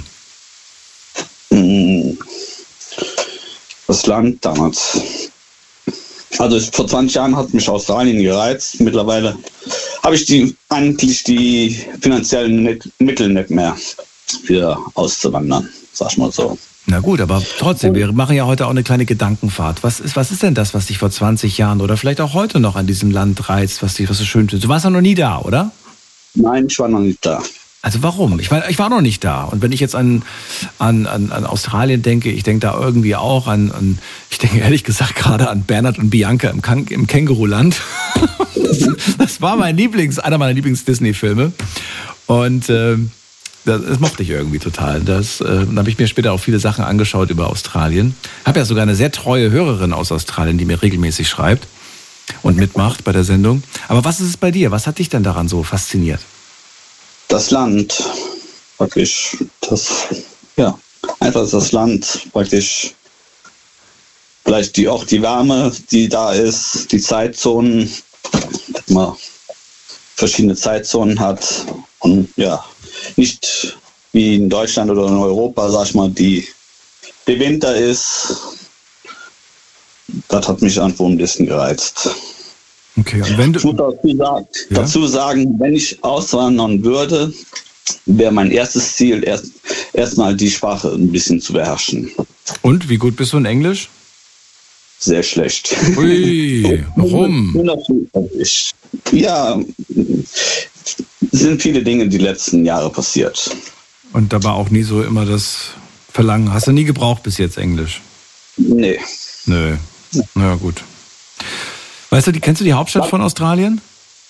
[SPEAKER 6] Das Land damals. Also vor zwanzig Jahren hat mich Australien gereizt. Mittlerweile habe ich die, eigentlich die finanziellen nicht, Mittel nicht mehr für auszuwandern, sag ich mal so.
[SPEAKER 2] Na gut, aber trotzdem, wir machen ja heute auch eine kleine Gedankenfahrt. Was ist, was ist denn das, was dich vor zwanzig Jahren oder vielleicht auch heute noch an diesem Land reizt, was dich, was so schön ist? Du warst ja noch nie da, oder?
[SPEAKER 6] Nein, ich war noch nicht da.
[SPEAKER 2] Also warum? Ich war, ich war noch nicht da. Und wenn ich jetzt an, an, an, an Australien denke, ich denke da irgendwie auch an, an, ich denke ehrlich gesagt gerade an Bernhard und Bianca im, Kan- im Känguruland. Das, das war mein Lieblings, einer meiner Lieblings-Disney-Filme. Und äh, das, das mochte ich irgendwie total. Das, äh, dann habe ich mir später auch viele Sachen angeschaut über Australien. Habe ja sogar eine sehr treue Hörerin aus Australien, die mir regelmäßig schreibt und mitmacht bei der Sendung. Aber was ist es bei dir? Was hat dich denn daran so fasziniert?
[SPEAKER 6] Das Land, wirklich, das, ja. Einfach ist das Land praktisch, vielleicht die, auch die Wärme, die da ist, die Zeitzonen, dass man verschiedene Zeitzonen hat und ja, nicht wie in Deutschland oder in Europa, sag ich mal, die, der Winter ist. Das hat mich einfach ein bisschen gereizt.
[SPEAKER 2] Okay, und wenn du...
[SPEAKER 6] Ich muss dazu sagen,
[SPEAKER 2] ja?
[SPEAKER 6] dazu sagen, wenn ich auswandern würde, wäre mein erstes Ziel, erst erstmal die Sprache ein bisschen zu beherrschen.
[SPEAKER 2] Und, wie gut bist du in Englisch?
[SPEAKER 6] Sehr schlecht.
[SPEAKER 2] Ui, warum?
[SPEAKER 6] Ja, es sind viele Dinge die letzten Jahre passiert.
[SPEAKER 2] Und da war auch nie so immer das Verlangen. Hast du nie gebraucht bis jetzt Englisch?
[SPEAKER 6] Nee.
[SPEAKER 2] Nö. Na ja, gut. Weißt du, die, kennst du die Hauptstadt von Australien?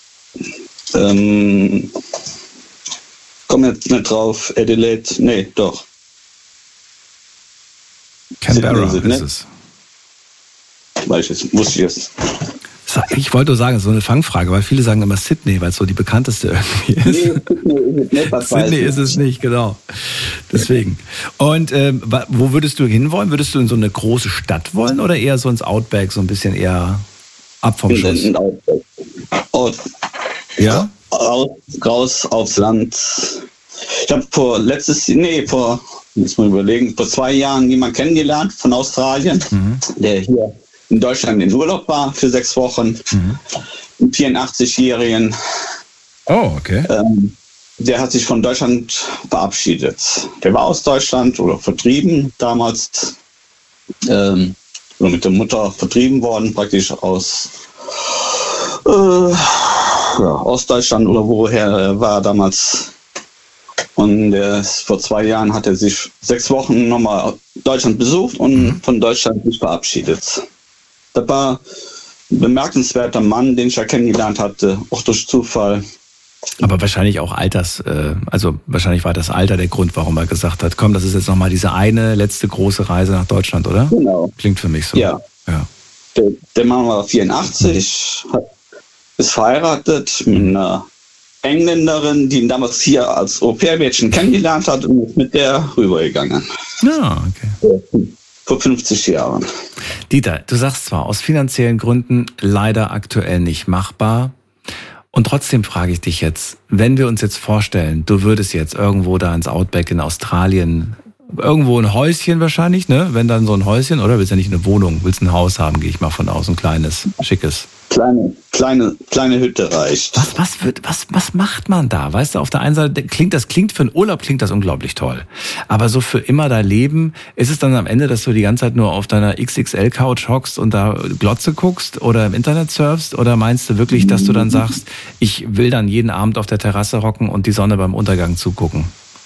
[SPEAKER 6] Ähm, komm jetzt nicht drauf. Adelaide? Nee, doch.
[SPEAKER 2] Canberra
[SPEAKER 6] Sydney,
[SPEAKER 2] ist es.
[SPEAKER 6] Weiß ich jetzt, wusste ich jetzt.
[SPEAKER 2] Ich wollte nur sagen, so eine Fangfrage, weil viele sagen immer Sydney, weil es so die bekannteste irgendwie ist. Nee, Sydney ist es nicht. Sydney ist es nicht, genau. Deswegen. Und ähm, wo würdest du hinwollen? Würdest du in so eine große Stadt wollen oder eher so ins Outback, so ein bisschen eher ab vom Schuss?
[SPEAKER 6] In, in Outback. Out,
[SPEAKER 2] ja?
[SPEAKER 6] Raus, raus aufs Land. Ich habe vor letztes, nee, vor, muss man überlegen, vor zwei Jahren jemanden kennengelernt von Australien, mhm. der hier in Deutschland in Urlaub war für sechs Wochen, mhm. einen vierundachtzigjährigen.
[SPEAKER 2] Oh, okay.
[SPEAKER 6] Ähm, der hat sich von Deutschland verabschiedet. Der war aus Deutschland oder vertrieben damals, ähm, oder mit der Mutter vertrieben worden, praktisch aus äh, ja, Ostdeutschland oder woher er war damals. Und äh, vor zwei Jahren hat er sich sechs Wochen nochmal Deutschland besucht und mhm. von Deutschland sich verabschiedet. Das war ein bemerkenswerter Mann, den ich ja kennengelernt hatte, auch durch Zufall.
[SPEAKER 2] Aber wahrscheinlich auch Alters, äh, also wahrscheinlich war das Alter der Grund, warum er gesagt hat, komm, das ist jetzt nochmal diese eine letzte große Reise nach Deutschland, oder?
[SPEAKER 6] Genau.
[SPEAKER 2] Klingt für mich so.
[SPEAKER 6] Ja.
[SPEAKER 2] ja.
[SPEAKER 6] Der, der Mann war vierundachtzig, mhm. hat, ist verheiratet mit einer Engländerin, die ihn damals hier als Au-pair-Mädchen kennengelernt hat und ist mit der rübergegangen.
[SPEAKER 2] Ja, okay.
[SPEAKER 6] Vor fünfzig Jahren.
[SPEAKER 2] Dieter, du sagst zwar, aus finanziellen Gründen leider aktuell nicht machbar. Und trotzdem frage ich dich jetzt, wenn wir uns jetzt vorstellen, du würdest jetzt irgendwo da ins Outback in Australien, irgendwo ein Häuschen wahrscheinlich, ne? Wenn dann so ein Häuschen, oder? Willst ja nicht eine Wohnung, willst ein Haus haben, gehe ich mal von aus, ein kleines, schickes.
[SPEAKER 6] Kleine, kleine, kleine Hütte reicht.
[SPEAKER 2] Was, was, wird, was, was macht man da? Weißt du, auf der einen Seite klingt das, klingt für einen Urlaub klingt das unglaublich toll. Aber so für immer da leben, ist es dann am Ende, dass du die ganze Zeit nur auf deiner X X L-Couch hockst und da Glotze guckst oder im Internet surfst? Oder meinst du wirklich, dass du dann sagst, ich will dann jeden Abend auf der Terrasse hocken und die Sonne beim Untergang zugucken?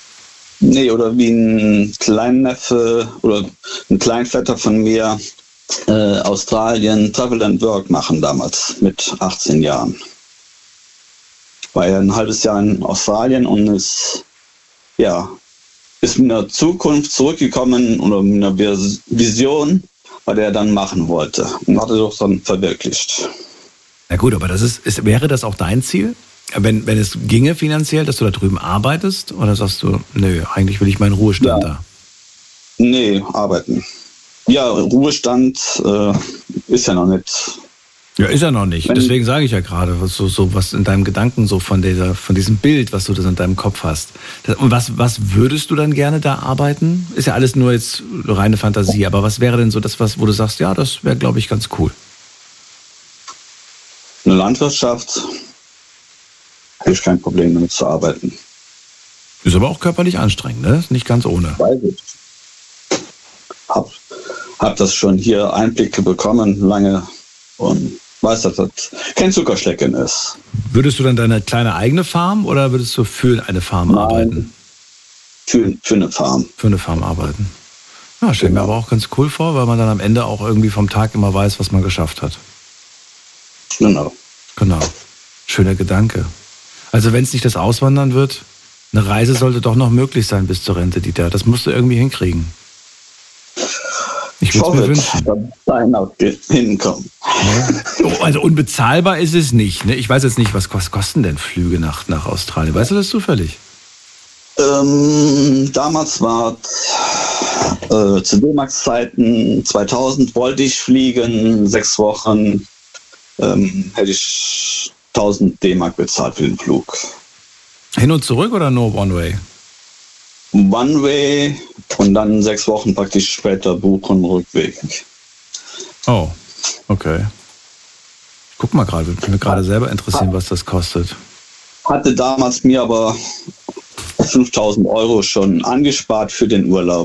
[SPEAKER 6] Nee, oder wie ein Kleinneffe oder ein Kleinvetter von mir, Äh, Australien Travel and Work machen damals mit achtzehn Jahren. War ja ein halbes Jahr in Australien und ist, ja, ist mit einer Zukunft zurückgekommen oder mit einer Vision, was er dann machen wollte und hat es auch dann verwirklicht.
[SPEAKER 2] Na gut, aber das ist, ist, wäre das auch dein Ziel? Wenn, wenn es ginge finanziell, dass du da drüben arbeitest? Oder sagst du, nö, eigentlich will ich meinen Ruhestand
[SPEAKER 6] ja.
[SPEAKER 2] da?
[SPEAKER 6] Nee, arbeiten. Ja, Ruhestand äh, ist ja noch nicht.
[SPEAKER 2] Ja, ist er noch nicht.
[SPEAKER 6] Wenn,
[SPEAKER 2] Deswegen sage ich ja gerade, was so, so was in deinem Gedanken so von dieser, von diesem Bild, was du das in deinem Kopf hast. Und was, was würdest du dann gerne da arbeiten? Ist ja alles nur jetzt reine Fantasie, aber was wäre denn so das, was, wo du sagst, ja, das wäre, glaube ich, ganz cool.
[SPEAKER 6] Eine Landwirtschaft, habe ich kein Problem damit zu arbeiten.
[SPEAKER 2] Ist aber auch körperlich anstrengend, ne? Ist nicht ganz ohne.
[SPEAKER 6] Weiß ich. Hab, hab das schon hier Einblicke bekommen, lange, und weiß, dass das kein Zuckerschlecken ist.
[SPEAKER 2] Würdest du dann deine kleine eigene Farm oder würdest du für eine Farm
[SPEAKER 6] Nein,
[SPEAKER 2] arbeiten?
[SPEAKER 6] Für, für eine Farm.
[SPEAKER 2] Für eine Farm arbeiten. Ja, stell
[SPEAKER 6] Genau.
[SPEAKER 2] mir aber auch ganz cool vor, weil man dann am Ende auch irgendwie vom Tag immer weiß, was man geschafft hat.
[SPEAKER 6] Genau.
[SPEAKER 2] Genau. Schöner Gedanke. Also wenn es nicht das Auswandern wird, eine Reise sollte doch noch möglich sein bis zur Rente, Dieter. Das musst du irgendwie hinkriegen. Ich würde es mir wünschen.
[SPEAKER 6] Dahin auch hinkommen.
[SPEAKER 2] Ja. Oh, also unbezahlbar ist es nicht. Ne? Ich weiß jetzt nicht, was, was kosten denn Flüge nach, nach Australien? Weißt du das zufällig?
[SPEAKER 6] Ähm, damals war Äh, zu D-Max-Zeiten zweitausend wollte ich fliegen, sechs Wochen ähm, hätte ich tausend D-Mark bezahlt für den Flug.
[SPEAKER 2] Hin und zurück oder nur One-Way?
[SPEAKER 6] One-Way und dann sechs Wochen praktisch später buchen, Rückweg.
[SPEAKER 2] Oh, okay. Ich guck mal gerade, würde mich gerade selber interessieren, was das kostet.
[SPEAKER 6] Hatte damals mir aber fünftausend Euro schon angespart für den Urlaub.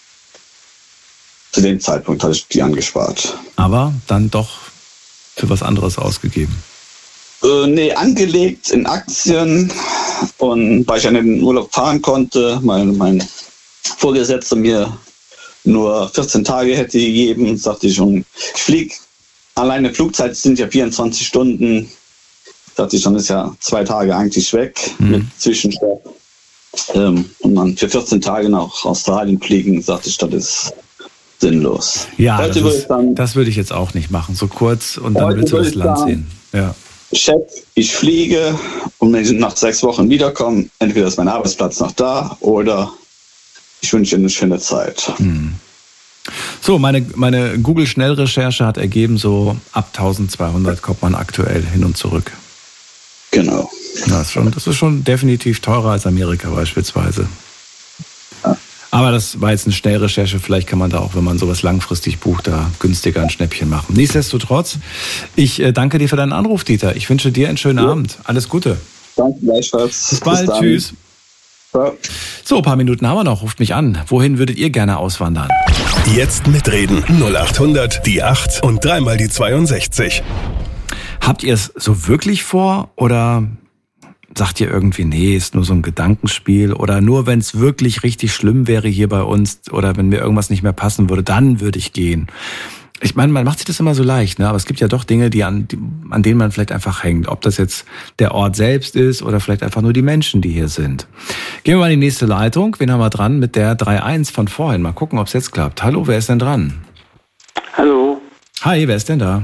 [SPEAKER 6] Zu dem Zeitpunkt hatte ich die angespart.
[SPEAKER 2] Aber dann doch für was anderes ausgegeben?
[SPEAKER 6] Äh, nee, angelegt in Aktien. Und weil ich an den Urlaub fahren konnte, mein, mein Vorgesetzter mir nur vierzehn Tage hätte gegeben, sagte ich schon, ich fliege, alleine Flugzeit sind ja vierundzwanzig Stunden, dachte ich schon, ist ja zwei Tage eigentlich weg mhm. mit Zwischenstopp. Ähm, und dann für vierzehn Tage nach Australien fliegen, sagte ich, das ist sinnlos.
[SPEAKER 2] Ja, das, ist, dann, das würde ich jetzt auch nicht machen, so kurz und dann willst du das Land sagen, sehen. Ja.
[SPEAKER 6] Chef, ich fliege und wenn ich nach sechs Wochen wiederkomme, entweder ist mein Arbeitsplatz noch da oder ich wünsche Ihnen eine schöne Zeit.
[SPEAKER 2] Hm. So, meine, meine Google-Schnellrecherche hat ergeben, so ab eintausendzweihundert kommt man aktuell hin und zurück.
[SPEAKER 6] Genau.
[SPEAKER 2] Das ist schon, das ist schon definitiv teurer als Amerika beispielsweise.
[SPEAKER 6] Ja.
[SPEAKER 2] Aber das war jetzt eine Schnellrecherche, vielleicht kann man da auch, wenn man sowas langfristig bucht, da günstiger ein Schnäppchen machen. Nichtsdestotrotz, ich äh, danke dir für deinen Anruf, Dieter. Ich wünsche dir einen schönen ja. Abend. Alles Gute.
[SPEAKER 6] Danke gleichfalls.
[SPEAKER 2] Bis bald. Bis Tschüss. Ja. So, ein paar Minuten haben wir noch. Ruft mich an. Wohin würdet ihr gerne auswandern?
[SPEAKER 3] Jetzt mitreden. null acht hundert, die acht und dreimal die zweiundsechzig.
[SPEAKER 2] Habt ihr es so wirklich vor oder sagt ihr irgendwie, nee, ist nur so ein Gedankenspiel oder nur wenn es wirklich richtig schlimm wäre hier bei uns oder wenn mir irgendwas nicht mehr passen würde, dann würde ich gehen. Ich meine, man macht sich das immer so leicht, ne? Aber es gibt ja doch Dinge, die an, die, an denen man vielleicht einfach hängt. Ob das jetzt der Ort selbst ist oder vielleicht einfach nur die Menschen, die hier sind. Gehen wir mal in die nächste Leitung. Wen haben wir dran? Mit der drei eins von vorhin. Mal gucken, ob es jetzt klappt. Hallo, wer ist denn dran?
[SPEAKER 7] Hallo.
[SPEAKER 2] Hi, wer ist denn da?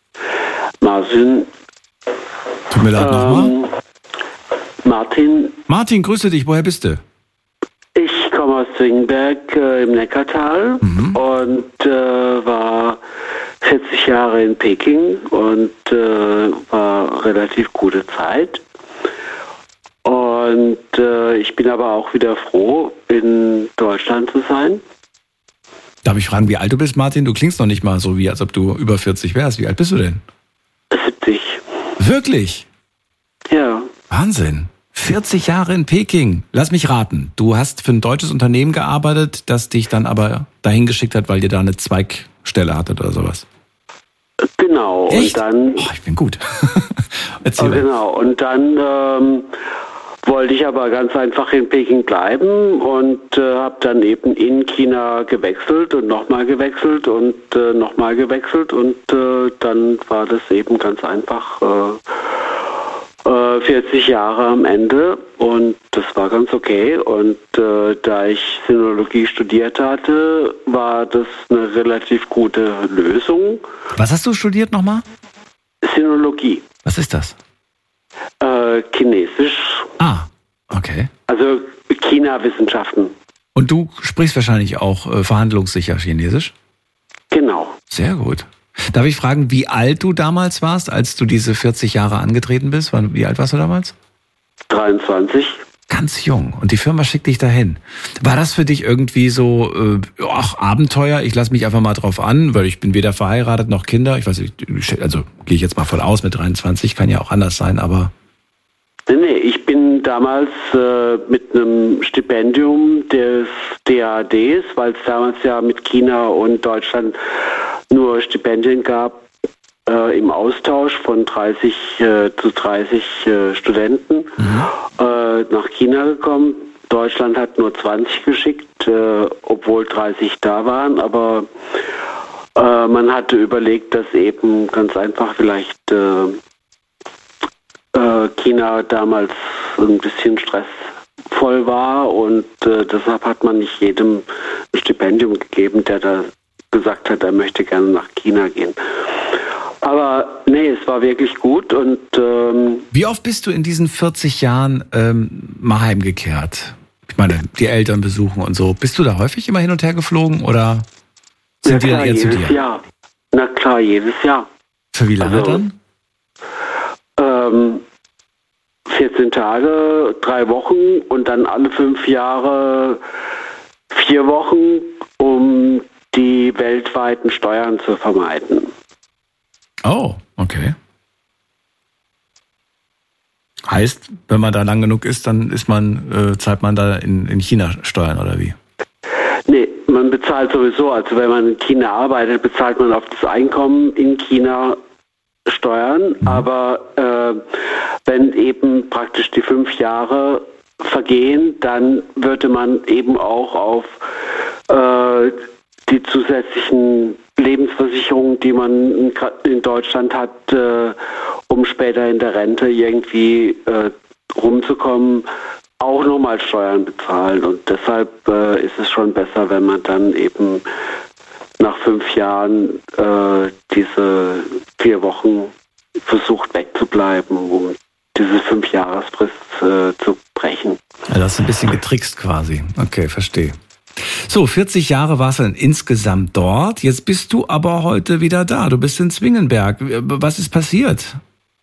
[SPEAKER 7] Martin.
[SPEAKER 2] Tut mir leid, ähm, nochmal.
[SPEAKER 7] Martin.
[SPEAKER 2] Martin, grüße dich. Woher bist du?
[SPEAKER 7] Ich komme aus Zwingenberg äh, im Neckartal mhm. und äh, war vierzig Jahre in Peking und äh, war relativ gute Zeit. Und äh, ich bin aber auch wieder froh, in Deutschland zu sein.
[SPEAKER 2] Darf ich fragen, wie alt du bist, Martin? Du klingst noch nicht mal so, wie als ob du über vierzig wärst. Wie alt bist du denn?
[SPEAKER 7] siebzig.
[SPEAKER 2] Wirklich?
[SPEAKER 7] Ja.
[SPEAKER 2] Wahnsinn. vierzig Jahre in Peking. Lass mich raten. Du hast für ein deutsches Unternehmen gearbeitet, das dich dann aber dahin geschickt hat, weil ihr da eine Zweigstelle hattet oder sowas.
[SPEAKER 7] Genau.
[SPEAKER 2] Echt?
[SPEAKER 7] Und dann.
[SPEAKER 2] Oh, ich bin gut. Erzähl
[SPEAKER 7] oh, genau. Und dann ähm, wollte ich aber ganz einfach in Peking bleiben und äh, habe dann eben in China gewechselt und nochmal gewechselt und äh, nochmal gewechselt und äh, dann war das eben ganz einfach äh, äh, vierzig Jahre am Ende und das war ganz okay und äh, da ich Sinologie studiert hatte, war das eine relativ gute Lösung.
[SPEAKER 2] Was hast du studiert nochmal?
[SPEAKER 7] Sinologie.
[SPEAKER 2] Was ist das?
[SPEAKER 7] Äh, Chinesisch.
[SPEAKER 2] Ah, okay.
[SPEAKER 7] Also China-Wissenschaften.
[SPEAKER 2] Und du sprichst wahrscheinlich auch äh, verhandlungssicher Chinesisch?
[SPEAKER 7] Genau.
[SPEAKER 2] Sehr gut. Darf ich fragen, wie alt du damals warst, als du diese vierzig Jahre angetreten bist? Wie alt warst du damals?
[SPEAKER 7] dreiundzwanzig.
[SPEAKER 2] Ganz jung. Und die Firma schickt dich dahin. War das für dich irgendwie so, äh, ach, Abenteuer, ich lasse mich einfach mal drauf an, weil ich bin weder verheiratet noch Kinder. Ich weiß nicht, also gehe ich jetzt mal voll aus mit dreiundzwanzig, kann ja auch anders sein, aber...
[SPEAKER 7] Nee, nee, ich bin damals äh, mit einem Stipendium des D A Ds, weil es damals ja mit China und Deutschland nur Stipendien gab, äh, im Austausch von dreißig äh, zu dreißig äh, Studenten mhm. äh, nach China gekommen. Deutschland hat nur zwanzig geschickt, äh, obwohl dreißig da waren, aber äh, man hatte überlegt, dass eben ganz einfach vielleicht äh, äh, China damals ein bisschen stressvoll war und äh, deshalb hat man nicht jedem ein Stipendium gegeben, der da gesagt hat, er möchte gerne nach China gehen. Aber nee, es war wirklich gut und... Ähm,
[SPEAKER 2] Wie oft bist du in diesen vierzig Jahren ähm, mal heimgekehrt? Ich meine, die Eltern besuchen und so. Bist du da häufig immer hin und her geflogen oder sind die dann eher zu dir?
[SPEAKER 7] Jedes Jahr. Na klar, jedes Jahr.
[SPEAKER 2] Für wie lange
[SPEAKER 7] Also,
[SPEAKER 2] dann?
[SPEAKER 7] Ähm, vierzehn Tage, drei Wochen und dann alle fünf Jahre vier Wochen, um die weltweiten Steuern zu vermeiden.
[SPEAKER 2] Oh, okay. Heißt, wenn man da lang genug ist, dann ist man, äh, zahlt man da in, in China Steuern oder wie?
[SPEAKER 7] Nee, man bezahlt sowieso, also wenn man in China arbeitet, bezahlt man auf das Einkommen in China Steuern, mhm. aber äh, wenn eben praktisch die fünf Jahre vergehen, dann würde man eben auch auf äh, die zusätzlichen Lebensversicherungen, die man in Deutschland hat, äh, um später in der Rente irgendwie äh, rumzukommen, auch nochmal Steuern bezahlen. Und deshalb äh, ist es schon besser, wenn man dann eben nach fünf Jahren äh, diese vier Wochen versucht wegzubleiben, um diese Fünfjahresfrist äh, zu brechen.
[SPEAKER 2] Ja, das ist ein bisschen getrickst quasi. Okay, verstehe. So, vierzig Jahre warst du dann insgesamt dort. Jetzt bist du aber heute wieder da. Du bist in Zwingenberg. Was ist passiert?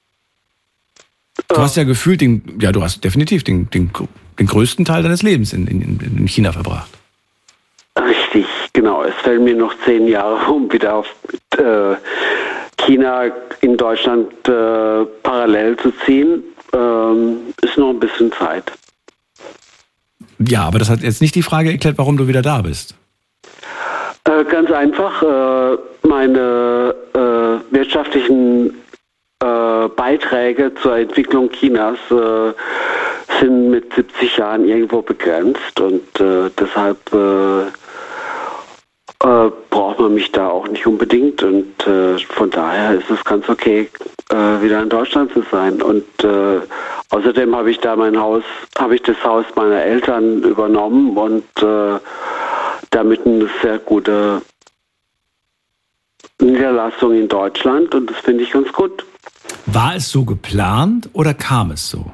[SPEAKER 2] Du hast ja gefühlt den, ja, du hast definitiv den, den, den größten Teil deines Lebens in, in, in China verbracht.
[SPEAKER 7] Richtig, genau. Es fällt mir noch zehn Jahre, um wieder auf äh, China in Deutschland äh, parallel zu ziehen. Ähm, ist noch ein bisschen Zeit.
[SPEAKER 2] Ja, aber das hat jetzt nicht die Frage erklärt, warum du wieder da bist.
[SPEAKER 7] Äh, ganz einfach, äh, meine äh, wirtschaftlichen äh, Beiträge zur Entwicklung Chinas äh, sind mit siebzig Jahren irgendwo begrenzt und äh, deshalb äh, äh, braucht man mich da auch nicht unbedingt und äh, von daher ist es ganz okay, äh, wieder in Deutschland zu sein. Und äh, außerdem habe ich da mein Haus, habe ich das Haus meiner Eltern übernommen und äh, damit eine sehr gute Niederlassung in Deutschland und das finde ich ganz gut.
[SPEAKER 2] War es so geplant oder kam es so?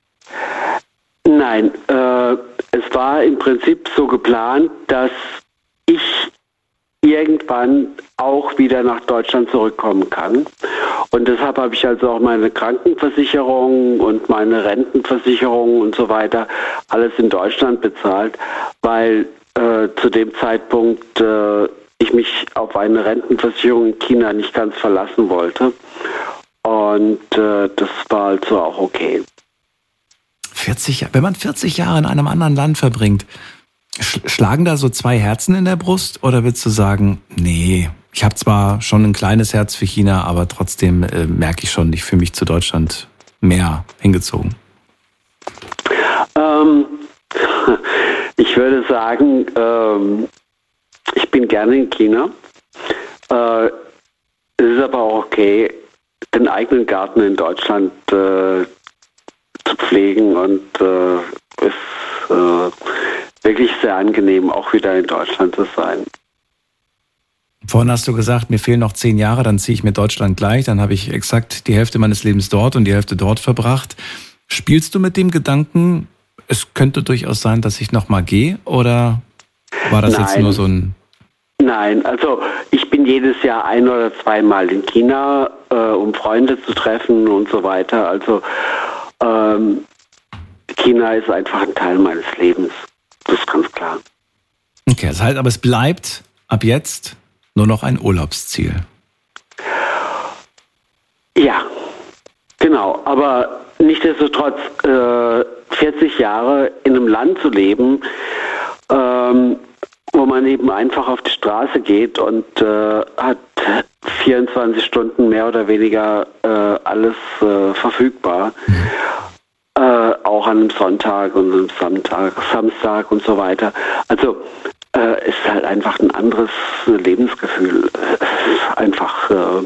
[SPEAKER 7] Nein, äh, es war im Prinzip so geplant, dass ich irgendwann auch wieder nach Deutschland zurückkommen kann. Und deshalb habe ich also auch meine Krankenversicherung und meine Rentenversicherung und so weiter alles in Deutschland bezahlt, weil äh, zu dem Zeitpunkt äh, ich mich auf eine Rentenversicherung in China nicht ganz verlassen wollte. Und äh, das war also auch okay.
[SPEAKER 2] vierzig, wenn man vierzig Jahre in einem anderen Land verbringt, schlagen da so zwei Herzen in der Brust? Oder würdest du sagen, nee, ich habe zwar schon ein kleines Herz für China, aber trotzdem äh, merke ich schon, ich fühle mich zu Deutschland mehr hingezogen?
[SPEAKER 7] Ähm, ich würde sagen, ähm, ich bin gerne in China. Äh, es ist aber auch okay, den eigenen Garten in Deutschland äh, zu pflegen und äh, ist äh, wirklich sehr angenehm, auch wieder in Deutschland zu sein.
[SPEAKER 2] Vorhin hast du gesagt, mir fehlen noch zehn Jahre, dann ziehe ich mir Deutschland gleich, dann habe ich exakt die Hälfte meines Lebens dort und die Hälfte dort verbracht. Spielst du mit dem Gedanken, es könnte durchaus sein, dass ich nochmal gehe, oder war das Nein. jetzt nur so ein...
[SPEAKER 7] Nein, also ich bin jedes Jahr ein- oder zweimal in China, äh, um Freunde zu treffen und so weiter. Also ähm, China ist einfach ein Teil meines Lebens. Das ist ganz klar.
[SPEAKER 2] Okay, das heißt aber, es bleibt ab jetzt nur noch ein Urlaubsziel.
[SPEAKER 7] Ja, genau. Aber nichtsdestotrotz, äh, vierzig Jahre in einem Land zu leben, ähm, wo man eben einfach auf die Straße geht und äh, hat vierundzwanzig Stunden mehr oder weniger äh, alles äh, verfügbar. Mhm. Äh, auch an einem Sonntag und einem Samstag, Samstag und so weiter. Also äh, es ist halt einfach ein anderes Lebensgefühl. Es ist einfach äh,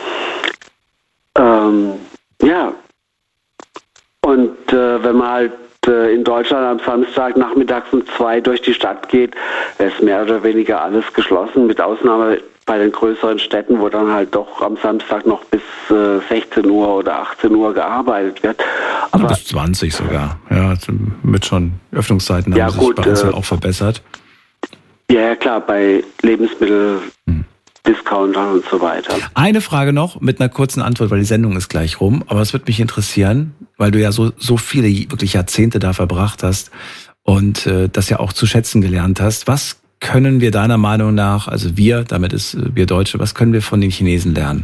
[SPEAKER 7] ähm, ja. Und äh, wenn man halt äh, in Deutschland am Samstag nachmittags um zwei durch die Stadt geht, ist mehr oder weniger alles geschlossen, mit Ausnahme bei den größeren Städten, wo dann halt doch am Samstag noch bis äh, sechzehn Uhr oder achtzehn Uhr gearbeitet wird.
[SPEAKER 2] Aber bis zwanzig sogar. Ja, mit schon Öffnungszeiten
[SPEAKER 7] ja,
[SPEAKER 2] haben sich
[SPEAKER 7] gut,
[SPEAKER 2] bei uns
[SPEAKER 7] äh,
[SPEAKER 2] ja auch verbessert.
[SPEAKER 7] Ja, ja klar, bei Lebensmittel, hm. Discountern und so weiter.
[SPEAKER 2] Eine Frage noch mit einer kurzen Antwort, weil die Sendung ist gleich rum. Aber es würde mich interessieren, weil du ja so, so viele wirklich Jahrzehnte da verbracht hast und äh, das ja auch zu schätzen gelernt hast. Was können wir deiner Meinung nach, also wir, damit ist äh, wir Deutsche, was können wir von den Chinesen lernen?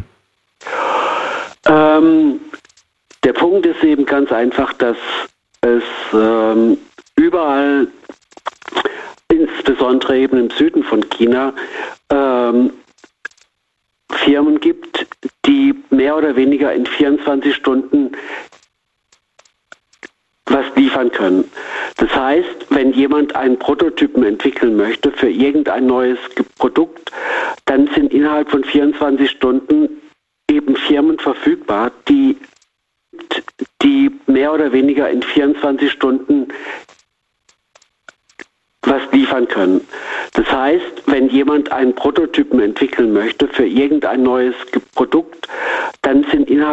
[SPEAKER 7] Ähm, der Punkt ist eben ganz einfach, dass es ähm, überall, insbesondere eben im Süden von China, ähm, Firmen gibt, die mehr oder weniger in vierundzwanzig Stunden was liefern können. Das heißt, wenn jemand einen Prototypen entwickeln möchte für irgendein neues Produkt, dann sind innerhalb von vierundzwanzig Stunden eben Firmen verfügbar, die, die mehr oder weniger in vierundzwanzig Stunden was liefern können. Das heißt, wenn jemand einen Prototypen entwickeln möchte für irgendein neues Produkt, dann sind innerhalb